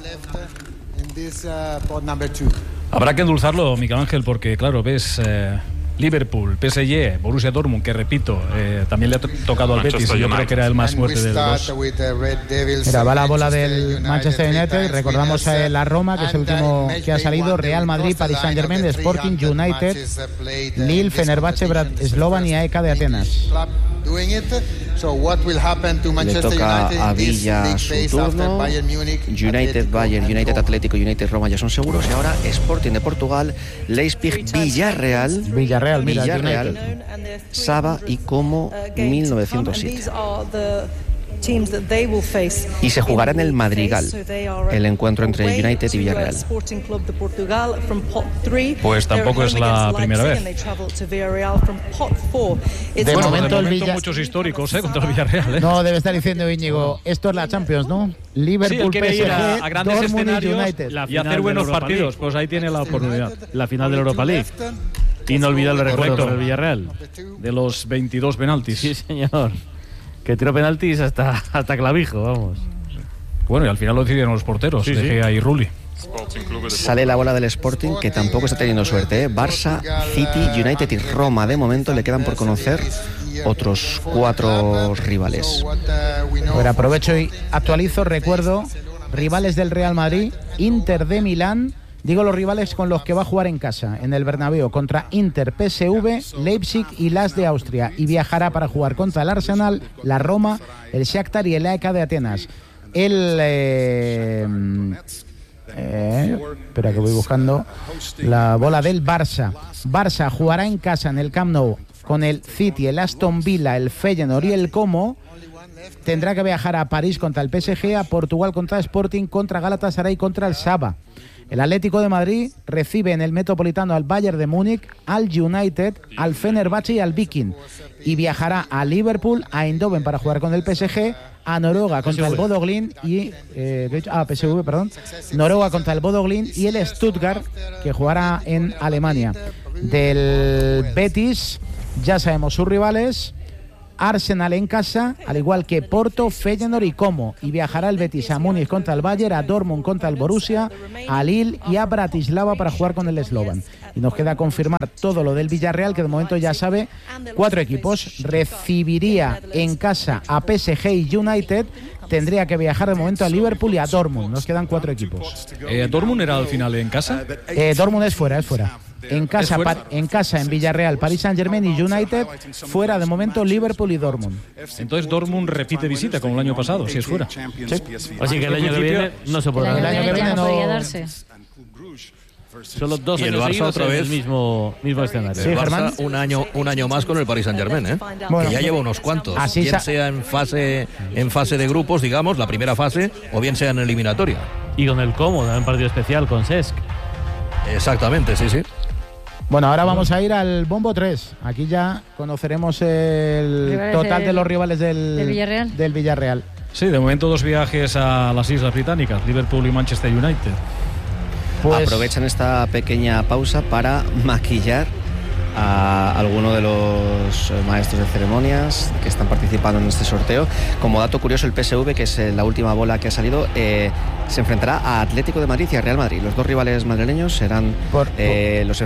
Habrá que endulzarlo, Miguel Ángel, porque claro, ves eh, Liverpool, P S G, Borussia Dortmund, que repito, eh, también le ha to- tocado al Betis, y yo creo que era el más fuerte de los dos. Mira, va la bola del Manchester United, recordamos a la Roma, que es el último que ha salido, Real Madrid, Paris Saint-Germain, Sporting, United, Lille, Fenerbahce, Slovan y A E K de Atenas. So what will happen to Le Manchester toca United a in this Villa league su phase after turno. Bayern Munich, United, Atletico, Bayern, and United, Roma? Atlético, United, Roma ya son seguros. Y ahora Sporting de Portugal, Leipzig, Villarreal, Villarreal, mira, Villarreal, United. Saba y Como mil novecientos siete. Teams that they will face. Y se jugará en el Madrigal el encuentro entre United y Villarreal. Pues tampoco es la primera vez. De Bueno, momento de el momento Villa... muchos históricos ¿eh? contra el Villarreal. ¿eh? No, debe estar diciendo Íñigo, esto es la Champions, ¿no? Sí, él Liverpool, quiere ir a, a P S G, grandes Dortmund y escenarios United. y hacer buenos partidos. Pues ahí tiene la oportunidad. La final de la Europa League. Inolvidable recuerdo para el Villarreal. De los veintidós penaltis. Sí, señor. Que tiró penaltis hasta, hasta clavijo, vamos. Bueno, y al final lo decidieron los porteros, Sí, De sí. Gea y Rulli. Sale la bola del Sporting, que tampoco está teniendo suerte, ¿eh? Barça, City, United y Roma. De momento le quedan por conocer otros cuatro rivales. Ahora aprovecho y actualizo, recuerdo, rivales del Real Madrid, Inter de Milán, digo los rivales con los que va a jugar en casa, en el Bernabéu, contra Inter, P S V, Leipzig y L A S de Austria, y viajará para jugar contra el Arsenal, la Roma, el Shakhtar y el A E K de Atenas. El... Eh, eh, espera que voy buscando la bola del Barça. Barça jugará en casa en el Camp Nou con el City, el Aston Villa, el Feyenoord y el Como. Tendrá que viajar a París contra el P S G, a Portugal contra Sporting, contra Galatasaray, contra el Saba. El Atlético de Madrid recibe en el Metropolitano al Bayern de Múnich, al United, al Fenerbahce y al Viking. Y viajará a Liverpool, a Eindhoven para jugar con el P S G, a Noruega contra el Bodo Glimt y... Eh, de hecho, ah, P S V, perdón. Noruega contra el Bodo Glimt y el Stuttgart, que jugará en Alemania. Del Betis, ya sabemos sus rivales. Arsenal en casa, al igual que Porto, Feyenoord y Como. Y viajará el Betis a Múnich contra el Bayern, a Dortmund contra el Borussia, a Lille y a Bratislava para jugar con el Slovan. Y nos queda confirmar todo lo del Villarreal, que de momento ya sabe, cuatro equipos. Recibiría en casa a P S G y United. Tendría que viajar de momento a Liverpool y a Dortmund. Nos quedan cuatro equipos. Eh, ¿Dortmund era al final en casa? Eh, Dortmund es fuera, es fuera. En casa, pa, en casa, en Villarreal, Paris Saint-Germain y United. Fuera de momento Liverpool y Dortmund. Entonces Dortmund repite visita como el año pasado, si es fuera. Sí. Así que el año que viene no se podrá. El año, el año que viene no podría darse. Solo dos y el años Barça seguidos otra en vez el mismo, mismo escenario. El Barça un año un año más con el Paris Saint-Germain, ¿eh? Bueno, que ya lleva unos cuantos. así bien sa- sea en fase en fase de grupos, digamos, la primera fase, o bien sea en eliminatoria. Y con el Como, en partido especial con Cesc. Exactamente, sí, sí. Bueno, ahora vamos a ir al Bombo tres. Aquí ya conoceremos el Rivales total del- de los rivales del, del Villarreal. del Villarreal. Sí, de momento dos viajes a las Islas Británicas, Liverpool y Manchester United. Pues Aprovechan esta pequeña pausa para maquillar a alguno de los maestros de ceremonias que están participando en este sorteo. Como dato curioso, el P S V, que es eh, la última bola que ha salido, eh, se enfrentará a Atlético de Madrid y a Real Madrid. Los dos rivales madrileños serán Por- eh, los...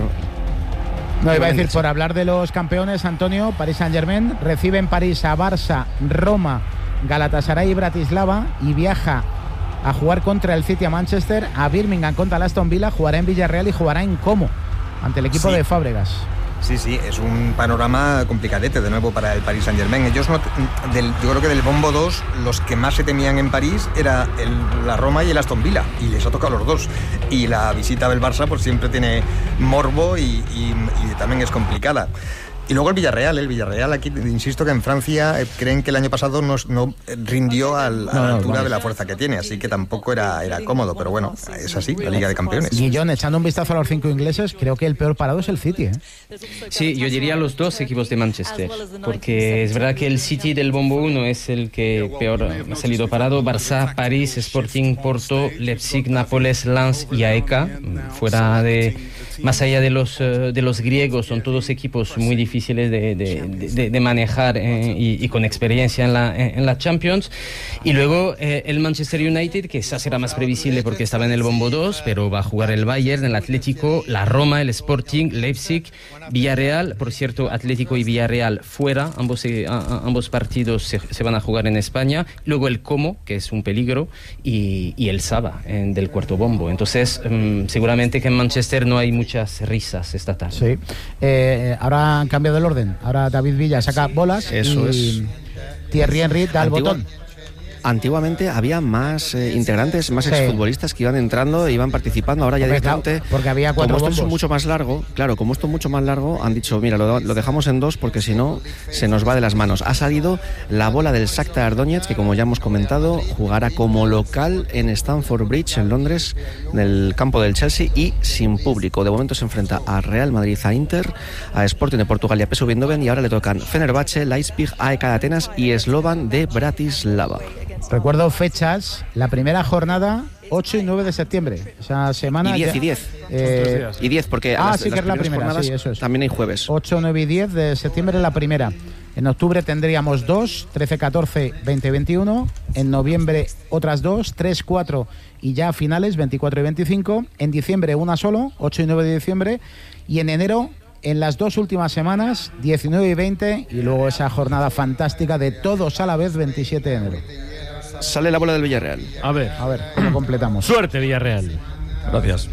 no iba a decir, por hablar de los campeones, Antonio, Paris Saint-Germain recibe en París a Barça, Roma, Galatasaray y Bratislava, y viaja a jugar contra el City a Manchester, a Birmingham contra el Aston Villa, jugará en Villarreal y jugará en Como ante el equipo Sí. de Fábregas. Sí, sí, es un panorama complicadete de nuevo para el Paris Saint-Germain. Ellos no, del, yo creo que del Bombo dos, los que más se temían en París era el, la Roma y el Aston Villa, y les ha tocado los dos. Y la visita del Barça pues siempre tiene morbo y, y, y también es complicada. Y luego el Villarreal, el Villarreal aquí, insisto que en Francia eh, creen que el año pasado no, no rindió al, a No, la no, altura vale. de la fuerza que tiene, así que tampoco era, era cómodo, pero bueno, es así, la Liga de Campeones. Guillón, echando un vistazo a los cinco ingleses, creo que el peor parado es el City, ¿eh? Sí, yo diría los dos equipos de Manchester, porque es verdad que el City del Bombo uno es el que peor ha salido parado. Barça, París, Sporting, Porto, Leipzig, Nápoles, Lens y A E K, fuera de... Más allá de los, uh, de los griegos, son todos equipos muy difíciles de, de, de, de manejar eh, y, y con experiencia en la, en la Champions. Y luego eh, el Manchester United, que esa será más previsible porque estaba en el Bombo dos, pero va a jugar el Bayern, el Atlético, la Roma, el Sporting, Leipzig, Villarreal. Por cierto, Atlético y Villarreal fuera, ambos, eh, a, a, ambos partidos se, se van a jugar en España. Luego el Como, que es un peligro, y, y el Saba en, del cuarto bombo. Entonces, um, seguramente que en Manchester no hay muchas risas esta tarde. Sí. Eh, ahora han cambiado el orden. Ahora David Villa saca bolas. Eso y, Thierry Henry da el Antigua, botón. Antiguamente había más eh, integrantes, más Sí. exfutbolistas que iban entrando e iban participando. Ahora ya Porque, directamente, claro, porque había cuatro como esto es bombos. mucho más largo, claro, como esto es mucho más largo, han dicho, mira, lo, lo dejamos en dos porque si no se nos va de las manos. Ha salido la bola del Shakhtar Donetsk, que como ya hemos comentado, jugará como local en Stamford Bridge, en Londres, en el campo del Chelsea y sin público. De momento se enfrenta a Real Madrid, a Inter, a Sporting de Portugal y a P S V Eindhoven, y ahora le tocan Fenerbahce, Leipzig, A E K de Atenas y Slovan de Bratislava. Recuerdo fechas, la primera jornada ocho y nueve de septiembre, esa semana. Y diez, ya- y diez. Eh, Y diez, porque ah, las, sí que las es la primeras primera, jornadas sí, eso es. también hay jueves. ocho, nueve y diez de septiembre la primera. En octubre tendríamos dos, trece, catorce, veinte, veintiuno. En noviembre otras dos, tres, cuatro y ya finales, veinticuatro y veinticinco. En diciembre una solo, ocho y nueve de diciembre. Y en enero, en las dos últimas semanas, diecinueve y veinte. Y luego esa jornada fantástica de todos a la vez, veintisiete de enero. Sale la bola del Villarreal. A ver. A ver, ¿cómo completamos? Suerte, Villarreal. Gracias.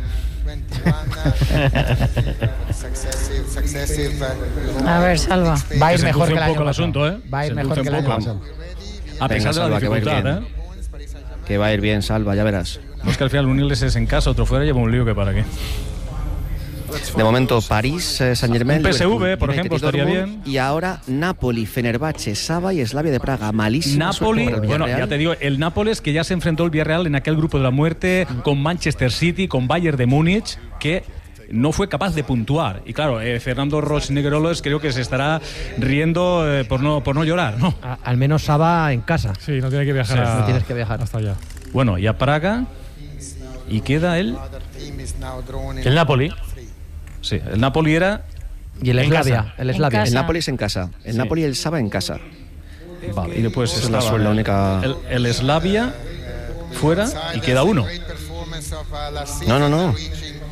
A ver, Salva. Va a ir Que se mejor que endulce el un año poco el pasado. asunto, ¿eh? Va a ir Se mejor que endulce el un año poco. pasado. A pesar de la Salva, que va a ir dificultad, bien. ¿eh? Que va a ir bien, Salva, ya verás. No es que al final unirles es en casa, otro fuera, lleva un lío que para qué. De momento, París, eh, Saint-Germain, Un P S V, Liverpool, por United ejemplo, y estaría Dortmund, bien. Y ahora Napoli, Fenerbahce, Saba y Slavia de Praga. Malísimo. Napoli, bueno, ya te digo, el Nápoles que ya se enfrentó al Villarreal en aquel grupo de la muerte con Manchester City, con Bayern de Múnich, que no fue capaz de puntuar. Y claro, eh, Fernando Roch-Negrolos creo que se estará riendo eh, por no por no llorar, ¿no? A- al menos Saba en casa. Sí, no tiene que viajar Sí, a- no tienes que viajar. hasta allá. Bueno, y a Praga y queda el El Napoli. sí, el Napoli era Y el en Slavia. casa. El En Slavia. casa. El Napoli es en casa. El Sí. Napoli y el Saba en casa. Vale, y después Esa es la estaba suerte, la única- el, el Slavia fuera y queda uno. No, no, no.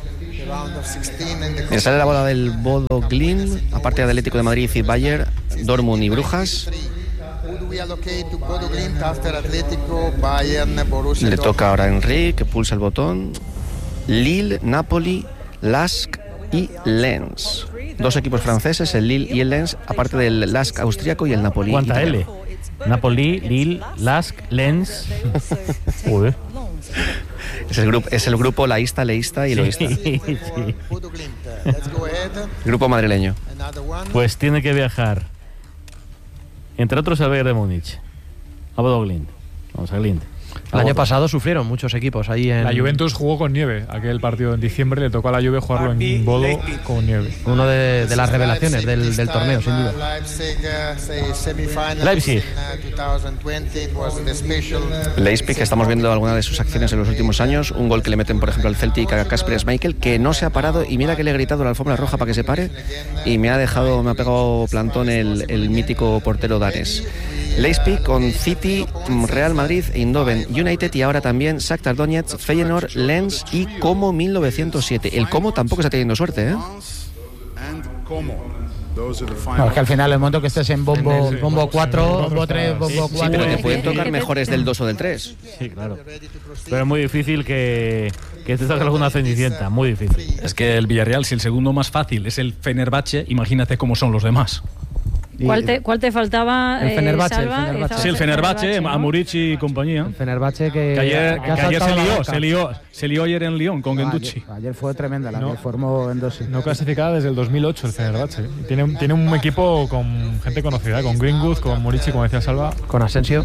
Me sale la bola del Bodo Glimt, aparte de Atlético de Madrid y Bayern, Dortmund y Brujas. Le toca ahora a Henry, que pulsa el botón. Lille, Napoli, Lask y Lens. Dos equipos franceses, el Lille y el Lens, aparte del Lask austriaco y el Napoli ¿Cuánta italiano. L? Napoli, Lille, Lask, Lens. Joder. Es el grupo, es el grupo laísta, leísta y loísta. Sí, sí. Grupo madrileño. Pues tiene que viajar, entre otros, a Bayern de Múnich, a Bodo Glimt. Vamos a Glimt. El año pasado sufrieron muchos equipos ahí en... La Juventus jugó con nieve. Aquel partido en diciembre le tocó a la Juve jugarlo en Bodo con nieve. Uno de, de las revelaciones del, del torneo, sin duda. Leipzig. Leipzig, que estamos viendo algunas de sus acciones en los últimos años. Un gol que le meten, por ejemplo, al Celtic a Kasper Schmeichel, que no se ha parado. Y mira que le he gritado a la alfombra roja para que se pare. Y me ha dejado, me ha pegado plantón el, el mítico portero danés. Leipzig con City, Real Madrid, Eindhoven, United y ahora también Shakhtar Donetsk, Feyenoord, Lens y Como mil novecientos siete. El Como tampoco está teniendo suerte, ¿eh? No, es que al final, el momento que estés en bombo, En el bombo cuatro, bombo tres, bombo Sí, cuatro. pero te pueden tocar mejores del dos o del tres. Sí, claro. Pero es muy difícil que, que te toque alguna cenicienta. Muy difícil. Es que el Villarreal, si el segundo más fácil es el Fenerbahce, imagínate cómo son los demás. ¿Cuál te, cuál te faltaba? El eh, Fenerbahce, el Salva? Fenerbahce. Estaba Sí, el Fenerbahce, ¿no? Amurici y compañía. El Fenerbahce que, Que ayer, que ha que ayer se saltado la lió, banca. se lió, se lió ayer en Lyon con No, Genducci. ayer, ayer fue tremenda la No. que formó en dos. No clasificada desde el dos mil ocho el Fenerbahce. Tiene, un- tiene un equipo con gente conocida, con Greenwood, con Morici, como decía Salva. Con Asensio.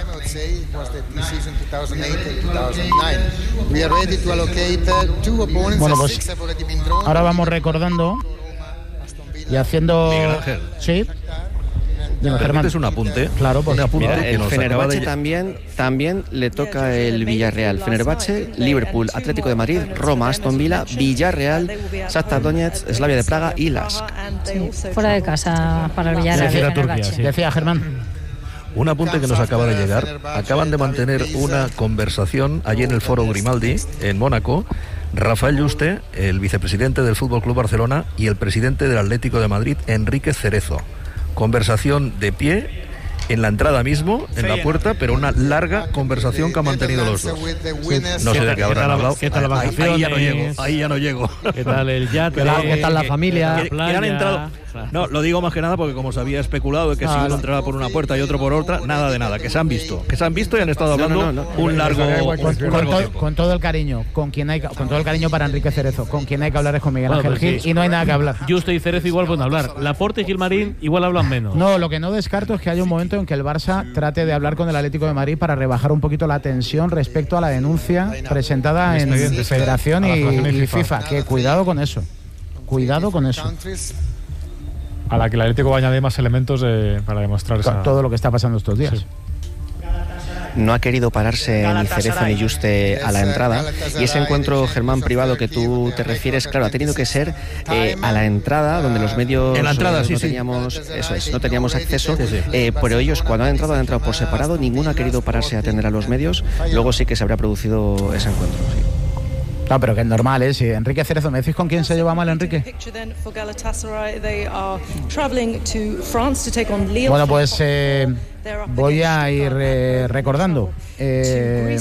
Bueno, pues ahora vamos recordando y haciendo. Miguel Ángel. Sí. Dime, ¿Me Germán. permites un apunte? Claro, por un apunte Mira, que el nos acaba Fenerbahce de... también, también le toca el Villarreal. Fenerbahce, Liverpool, Atlético de Madrid, Roma, Aston Villa, Villarreal, Shakhtar Donetsk, Slavia de Praga y Lask. Sí, fuera de casa para el Villarreal. Decir a el Turquía, Fenerbahce. sí. Decía Germán. Un apunte que nos acaba de llegar. Acaban de mantener una conversación allí en el Foro Grimaldi, en Mónaco, Rafael Yuste, el vicepresidente del Fútbol Club Barcelona, y el presidente del Atlético de Madrid, Enrique Cerezo. Conversación de pie, en la entrada mismo, en la puerta, pero una larga conversación que han mantenido los dos. No sé de qué habrán tal- hablado. qué tal las Ahí- ahí ya no vacaciones? llego, ahí ya no llego. ¿Qué tal el yate? ¿Qué tal- qué tal la familia? La Que, que playa? han entrado, No, lo digo más que nada porque como se había especulado de que si uno entraba por una puerta y otro por otra, nada de nada, que se han visto, que se han visto y han estado hablando no, no, no, un largo, con, un con, largo to, tiempo. Con todo el cariño, con quien hay, con todo el cariño para Enrique Cerezo, con quien hay que hablar es con Miguel bueno, Ángel Gil sí. y no hay nada que hablar. Justo y Cerezo igual pueden hablar. Laporte y Gilmarín igual hablan menos. No, lo que no descarto es que haya un momento en que el Barça trate de hablar con el Atlético de Madrid para rebajar un poquito la tensión respecto a la denuncia presentada en Federación y, y FIFA. Que cuidado con eso. Cuidado con eso. A la que el Atlético va a añadir más elementos eh, para demostrar esa... todo lo que está pasando estos días. Sí. No ha querido pararse ni Cerezo ni Juste a la entrada, y ese encuentro, Germán, privado que tú te refieres, claro, ha tenido que ser eh, a la entrada, donde los medios en la entrada, eh, sí, no sí. teníamos, eso es, no teníamos acceso, sí, sí. Eh, pero ellos cuando han entrado han entrado por separado, ninguno ha querido pararse a atender a los medios, luego sí que se habrá producido ese encuentro. Sí. No, pero que es normal, ¿eh? Si Enrique Cerezo, ¿me decís con quién se lleva mal Enrique? Bueno, pues eh, voy a ir eh, recordando eh,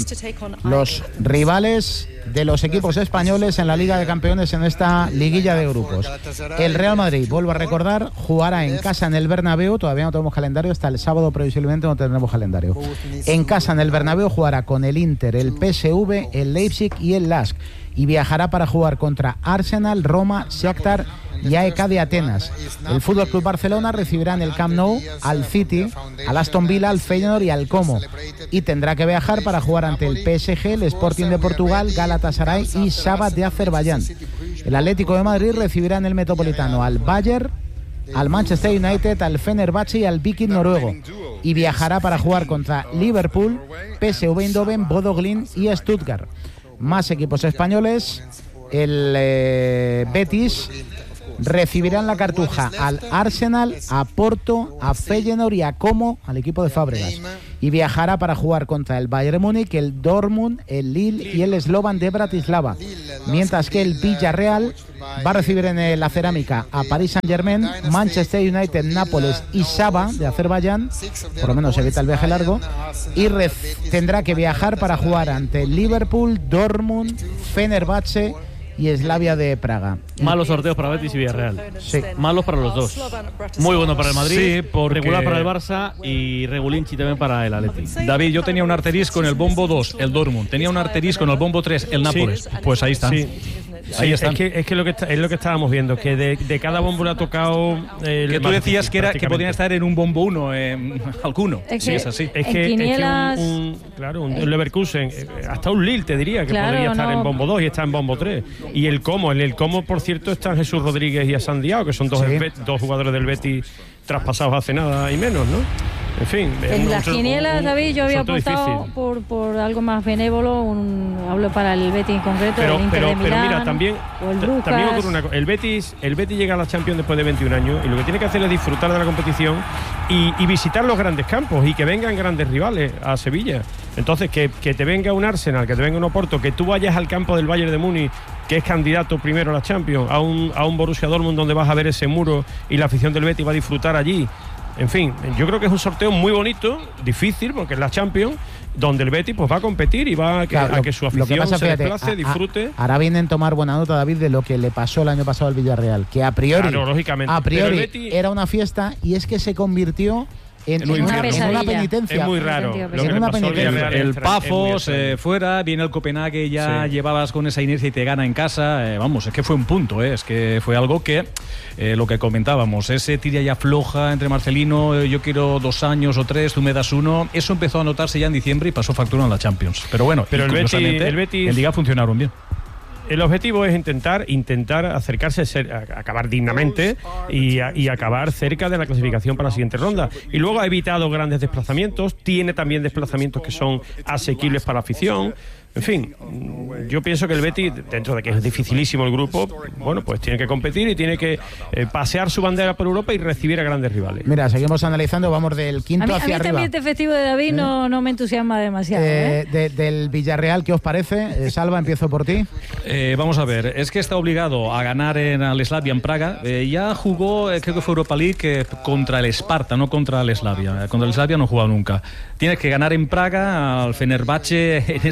los rivales de los equipos españoles en la Liga de Campeones en esta liguilla de grupos. El Real Madrid, vuelvo a recordar, jugará en casa en el Bernabéu, todavía no tenemos calendario, hasta el sábado previsiblemente no tendremos calendario. En casa en el Bernabéu jugará con el Inter, el P S V, el Leipzig y el Lask, y viajará para jugar contra Arsenal, Roma, Shakhtar y A E K de Atenas. El F C Barcelona recibirá en el Camp Nou al City, al Aston Villa, al Feyenoord y al Como, y tendrá que viajar para jugar ante el P S G, el Sporting de Portugal, Galatasaray y Shabak de Azerbaiyán. El Atlético de Madrid recibirá en el Metropolitano al Bayern, al Manchester United, al Fenerbahce y al Viking noruego, y viajará para jugar contra Liverpool, P S V Eindhoven, Bodo Glimt y Stuttgart. Más equipos españoles, el eh, Betis recibirá en la Cartuja al Arsenal, a Porto, a Feyenoord y a Como, al equipo de Fábregas, y viajará para jugar contra el Bayern Múnich, el Dortmund, el Lille y el Slovan de Bratislava, mientras que el Villarreal va a recibir en la Cerámica a Paris Saint-Germain, Manchester United, Nápoles y Shabak de Azerbaiyán, por lo menos evita el viaje largo, y tendrá que viajar para jugar ante Liverpool, Dortmund, Fenerbahce y Slavia de Praga. Malos sorteos para Betis y Villarreal. Sí. Malos para los dos. Muy bueno para el Madrid, sí, porque... regular para el Barça y regulinchi también para el Atleti. David, yo tenía un asterisco en el bombo dos, el Dortmund. Tenía un asterisco en el bombo tres, el Nápoles. Sí, pues ahí están. Sí. Sí, ahí están. Es que, es que, lo que es lo que estábamos viendo, que de, de cada bombo le ha tocado... Eh, que tú decías que, era, que podían estar en un bombo uno, eh, alguno. Es sí, es así. Es que, Quinielas... es que un, un, claro, un, un Leverkusen, hasta un Lille te diría que claro, podría estar no. en bombo dos y está en bombo tres. Y el Como, en el Como, por cierto, están Jesús Rodríguez y Hassan Diao, que son dos, sí. dos jugadores del Betis traspasados hace nada y menos, ¿no? En fin, en las quinielas, David, yo había apostado por, por algo más benévolo, un, hablo para el Betis en concreto, pero, el Inter pero, de Milán, pero mira, también, o el Brujas. También ocurre una cosa, el Betis, el Betis llega a la Champions después de veintiún años y lo que tiene que hacer es disfrutar de la competición y, y visitar los grandes campos y que vengan grandes rivales a Sevilla. Entonces, que, que te venga un Arsenal, que te venga un Oporto, que tú vayas al campo del Bayern de Múnich, que es candidato primero a la Champions, a un, a un Borussia Dortmund donde vas a ver ese muro y la afición del Betis va a disfrutar allí. En fin, yo creo que es un sorteo muy bonito, difícil, porque es la Champions, donde el Betis pues va a competir y va a que, claro, a que su afición que pasa, se fíjate, desplace, a, disfrute. A, ahora vienen a tomar buena nota, David, de lo que le pasó el año pasado al Villarreal, que a priori, claro, lógicamente, a priori Betis... era una fiesta y es que se convirtió en, en, una, en una penitencia. Es muy raro. Lo en una penitencia. El, el Pafos eh, fuera, viene el Copenhague, ya sí. llevabas con esa inercia y te gana en casa. Eh, vamos, es que fue un punto, eh, es que fue algo que, eh, lo que comentábamos, ese tira ya floja entre Marcelino, eh, yo quiero dos años o tres, tú me das uno. Eso empezó a notarse ya en diciembre y pasó factura en la Champions. Pero bueno, pero el Betis, el Betis en Liga funcionaron bien. El objetivo es intentar intentar acercarse, ser, a, acabar dignamente y, a, y acabar cerca de la clasificación para la siguiente ronda. Y luego ha evitado grandes desplazamientos, tiene también desplazamientos que son asequibles para la afición. En fin, yo pienso que el Betis, dentro de que es dificilísimo el grupo, bueno, pues tiene que competir y tiene que eh, pasear su bandera por Europa y recibir a grandes rivales. Mira, seguimos analizando, vamos del quinto a mí, hacia a mí arriba. También este festivo de David ¿Eh? no, no me entusiasma demasiado. Eh, ¿eh? de, del Villarreal, ¿qué os parece? Eh, Salva, empiezo por ti. Eh, vamos a ver, es que está obligado a ganar en el Slavia en Praga. Eh, ya jugó, eh, creo que fue Europa League, eh, contra el Sparta, no contra el Slavia. Eh, contra el Slavia no ha jugado nunca. Tienes que ganar en Praga al Fenerbahce en ese infierno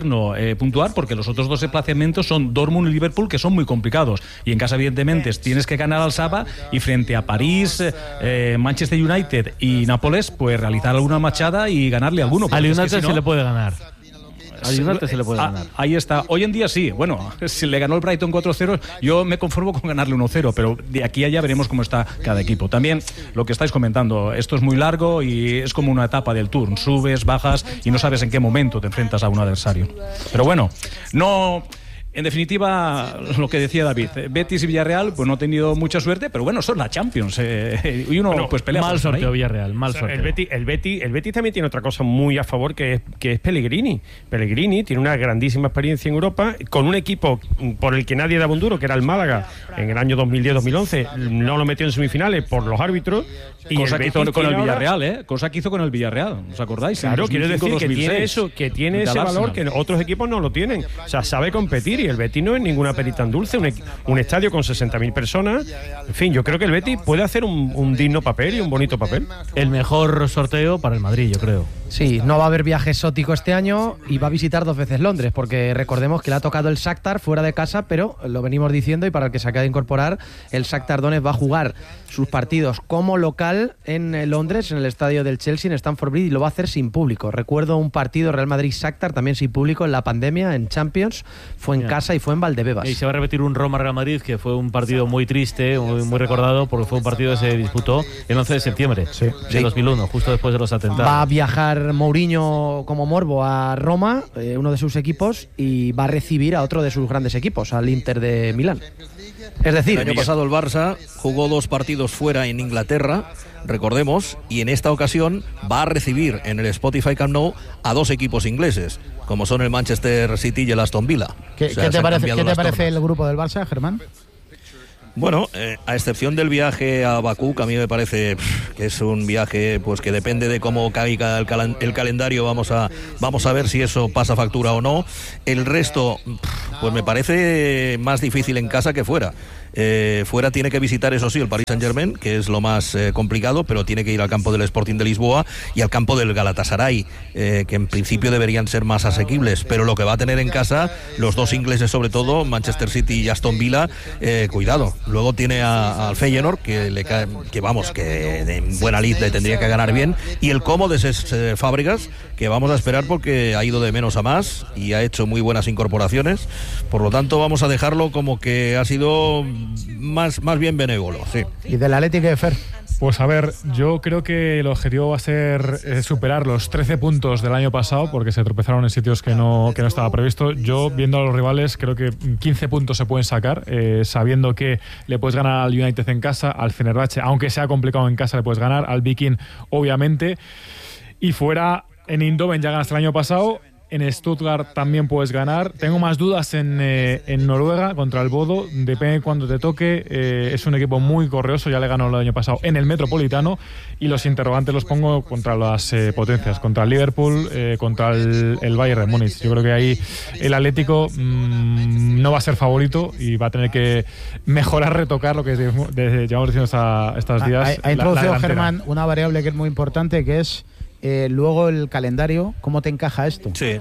no eh, puntuar porque los otros dos desplazamientos son Dortmund y Liverpool, que son muy complicados. Y en casa, evidentemente, tienes que ganar al Saba y frente a París, eh, Manchester United y Nápoles, pues realizar alguna machada y ganarle alguno. Al United es que si no, se le puede ganar. Al United se le puede ganar. Ahí está. Hoy en día sí. Bueno, si le ganó el Brighton cuatro cero, yo me conformo con ganarle uno cero, pero de aquí a allá veremos cómo está cada equipo. También lo que estáis comentando, esto es muy largo y es como una etapa del Tour. Subes, bajas y no sabes en qué momento te enfrentas a un adversario. Pero bueno, no... En definitiva, lo que decía David, Betis y Villarreal pues no han tenido mucha suerte, pero bueno, son la Champions. Eh, y uno bueno, pues pelea. Mal sorteo ahí. Villarreal, mal o sea, sorteo. El Betis, el, Betis, el Betis también tiene otra cosa muy a favor, que es, que es Pellegrini. Pellegrini tiene una grandísima experiencia en Europa, con un equipo por el que nadie daba un duro, que era el Málaga, en el año dos mil diez dos mil once. No lo metió en semifinales por los árbitros. Y cosa el que hizo Betis con el tiene ahora- Villarreal, ¿eh? Cosa que hizo con el Villarreal, ¿os acordáis? En Claro, quiero decir que dos mil cinco, tiene dos mil seis, eso, que tiene frente ese al valor Arsenal. que otros equipos no lo tienen. O sea, sabe competir y el Betis no es ninguna perita en dulce, un, equ- un estadio con sesenta mil personas. En fin, yo creo que el Betis puede hacer un, un digno papel y un bonito papel. El mejor sorteo para el Madrid, yo creo. Sí, no va a haber viaje exótico este año y va a visitar dos veces Londres, porque recordemos que le ha tocado el Shakhtar fuera de casa, pero lo venimos diciendo y para el que se acaba de incorporar, el Shakhtar Donetsk va a jugar sus partidos como local en eh, Londres, en el estadio del Chelsea, en Stamford Bridge, y lo va a hacer sin público. Recuerdo un partido Real Madrid-Shakhtar también sin público en la pandemia, en Champions, fue en Ya. casa y fue en Valdebebas. Y se va a repetir un Roma-Real Madrid, que fue un partido muy triste, muy, muy recordado, porque fue un partido que se disputó el once de septiembre de Sí. dos mil uno, justo después de los atentados. Va a viajar Mourinho como morbo a Roma, eh, uno de sus equipos, y va a recibir a otro de sus grandes equipos, al Inter de Milán. Es decir, el año pasado el Barça jugó dos partidos fuera en Inglaterra, recordemos, y en esta ocasión va a recibir en el Spotify Camp Nou a dos equipos ingleses, como son el Manchester City y el Aston Villa. ¿Qué, O sea, qué te se han parece, cambiado ¿qué te las parece tornas. el grupo del Barça, Germán? Bueno, eh, a excepción del viaje a Bakú, que a mí me parece pff, que es un viaje pues que depende de cómo caiga el, calen- el calendario, vamos a vamos a ver si eso pasa factura o no. El resto, pff, pues me parece más difícil en casa que fuera. Eh, fuera tiene que visitar, eso sí, el Paris Saint-Germain, que es lo más eh, complicado, pero tiene que ir al campo del Sporting de Lisboa y al campo del Galatasaray, eh, que en principio deberían ser más asequibles, pero lo que va a tener en casa, los dos ingleses sobre todo, Manchester City y Aston Villa, eh, cuidado. Luego tiene a- al Feyenoord, que, le cae, que vamos, que de buena lid le tendría que ganar bien, y el Como de Ses eh, Fábregas, que vamos a esperar porque ha ido de menos a más y ha hecho muy buenas incorporaciones, por lo tanto vamos a dejarlo como que ha sido más, más bien benévolo, sí. ¿Y del Atlético de Fer? Pues a ver, yo creo que el objetivo va a ser eh, superar los trece puntos del año pasado, porque se tropezaron en sitios que no, que no estaba previsto. Yo, viendo a los rivales, creo que quince puntos se pueden sacar, eh, sabiendo que le puedes ganar al United en casa, al Fenerbahce, aunque sea complicado en casa, le puedes ganar, al Viking, obviamente. Y fuera, en Eindhoven ya ganaste el año pasado. En Stuttgart también puedes ganar. Tengo más dudas en, eh, en Noruega contra el Bodo. Depende cuando te toque. Eh, es un equipo muy correoso. Ya le ganó el año pasado en el Metropolitano. Y los interrogantes los pongo contra las eh, potencias. Contra el Liverpool, eh, contra el, el Bayern de Múnich. Yo creo que ahí el Atlético mmm, no va a ser favorito y va a tener que mejorar, retocar lo que de, de, llevamos diciendo esta, estos días. Ha, ha introducido, delantera. Germán, una variable que es muy importante, que es eh, luego el calendario. ¿Cómo te encaja esto? Sí.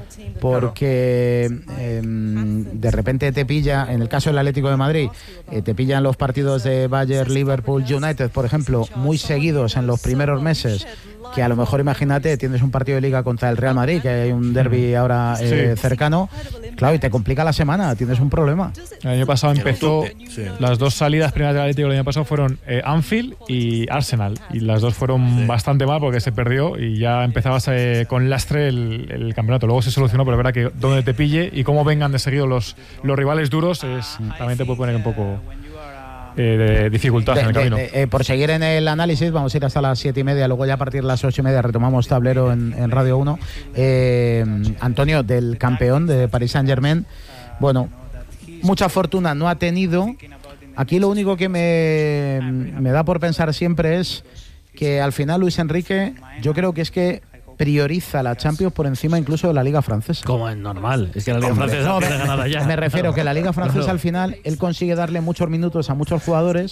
Porque eh, de repente te pilla, en el caso del Atlético de Madrid, eh, te pillan los partidos de Bayern, Liverpool, United, por ejemplo, muy seguidos en los primeros meses, que a lo mejor, imagínate, tienes un partido de Liga contra el Real Madrid, que hay un derbi ahora eh, Sí. cercano, claro, y te complica la semana, tienes un problema. El año pasado empezó, Sí. las dos salidas primeras del Atlético el año pasado fueron eh, Anfield y Arsenal, y las dos fueron bastante mal porque se perdió y ya empezabas eh, con lastre el, el campeonato. Luego se solucionó, pero es verdad que donde te pille y cómo vengan de seguido los, los rivales duros, es, también te puede poner un poco eh, de dificultad De- en el de- camino. de- eh, por seguir en el análisis, vamos a ir hasta las siete y media, luego ya a partir de las ocho y media retomamos tablero en, en Radio uno. Eh, Antonio, del campeón de Paris Saint-Germain, bueno, mucha fortuna no ha tenido. Aquí lo único que me, me da por pensar siempre es que al final Luis Enrique, yo creo que es que prioriza la Champions por encima incluso de la Liga Francesa. Como es normal, es que la Liga Hombre, Francesa no, tiene me, ganada ya. me refiero que la Liga Francesa Claro. al final él consigue darle muchos minutos a muchos jugadores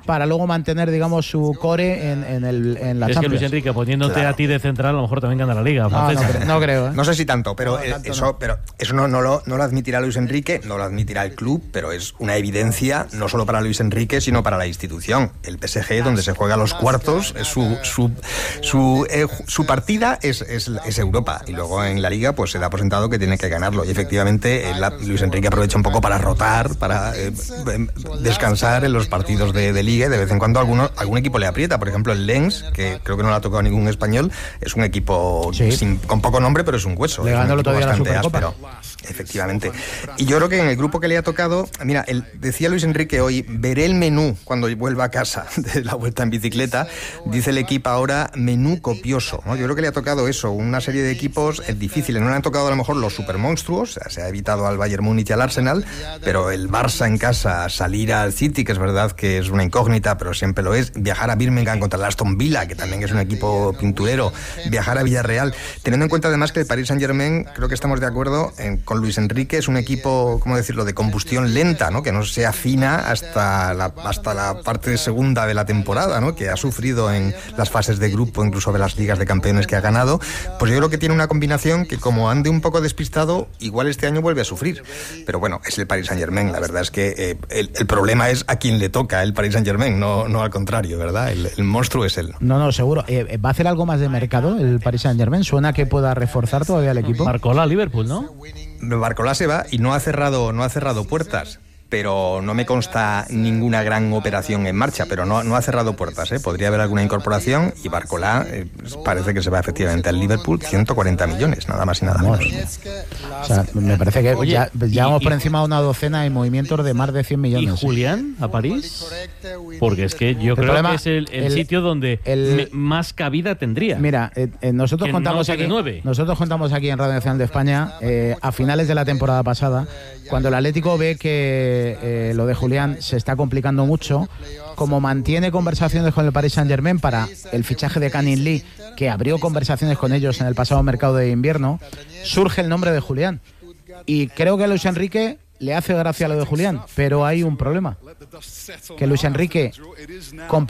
para luego mantener, digamos, su core en, en, el, en la es Champions. que Luis Enrique, poniéndote Claro. a ti de central, a lo mejor también gana la Liga francesa. No, no, creo, no creo, ¿eh? No sé si tanto, pero No, eh, tanto eso, no. pero eso no, no, lo, no lo admitirá Luis Enrique, no lo admitirá el club, pero es una evidencia no solo para Luis Enrique, sino para la institución. El P S G, donde se juega los cuartos, es su, su, su, eh, su partida es, es, es Europa. Y luego en la Liga pues se da por sentado que tiene que ganarlo. Y efectivamente eh, la, Luis Enrique aprovecha un poco para rotar, para eh, eh, descansar en los partidos de, de Liga, y de vez en cuando alguno, algún equipo le aprieta. Por ejemplo, el Lens, que creo que no le ha tocado a ningún español, es un equipo Sí. sin, con poco nombre, pero es un hueso. Le es un ganó el equipo otro día la bastante Supercopa. áspero. Efectivamente. Y yo creo que en el grupo que le ha tocado, mira, el, decía Luis Enrique hoy, veré el menú cuando vuelva a casa de la vuelta en bicicleta. Dice el equipo ahora, menú copioso, ¿no? Yo creo que le ha tocado eso, una serie de equipos eh, difíciles. No le han tocado a lo mejor los supermonstruos, o sea, se ha evitado al Bayern Múnich y al Arsenal, pero el Barça en casa, salir al City, que es verdad que es una incógnita, pero siempre lo es, viajar a Birmingham contra el Aston Villa, que también es un equipo pinturero, viajar a Villarreal, teniendo en cuenta además que el Paris Saint-Germain, creo que estamos de acuerdo en, con Luis Enrique, es un equipo, ¿cómo decirlo?, de combustión lenta, ¿no? Que no se afina hasta la, hasta la parte segunda de la temporada, ¿no? Que ha sufrido en las fases de grupo, incluso de las ligas de campeones que ha ganado. Pues yo creo que tiene una combinación que, como ande un poco despistado, igual este año vuelve a sufrir. Pero bueno, es el Paris Saint-Germain. La verdad es que eh, el, el problema es a quien le toca el Paris Saint-Germain, no, no al contrario, ¿verdad? El, el monstruo es él. No, no, seguro. Eh, ¿Va a hacer algo más de mercado el Paris Saint-Germain? ¿Suena que pueda reforzar todavía el equipo? Barcola, Liverpool, ¿no? Barcola se va y no ha cerrado, no ha cerrado puertas. Pero no me consta ninguna gran operación en marcha, pero no, no ha cerrado puertas, ¿eh? Podría haber alguna incorporación y Barcola eh, parece que se va efectivamente al Liverpool, ciento cuarenta millones, nada más y nada menos. O sea, me parece que Oye, ya, y- ya vamos y- por encima de una docena de movimientos de más de cien ¿Y millones. Julián a París? Porque es que yo El creo problema- que es el, el el- sitio donde el- me- más cabida tendría. Mira, eh, eh, nosotros Que no contamos tiene aquí, nueve. nosotros contamos aquí en Radio Nacional de España eh, a finales de la temporada pasada, cuando el Atlético ve que eh, lo de Julián se está complicando mucho, como mantiene conversaciones con el Paris Saint-Germain para el fichaje de Canning Lee, que abrió conversaciones con ellos en el pasado mercado de invierno, surge el nombre de Julián. Y creo que a Luis Enrique le hace gracia lo de Julián, pero hay un problema. Que Luis Enrique compra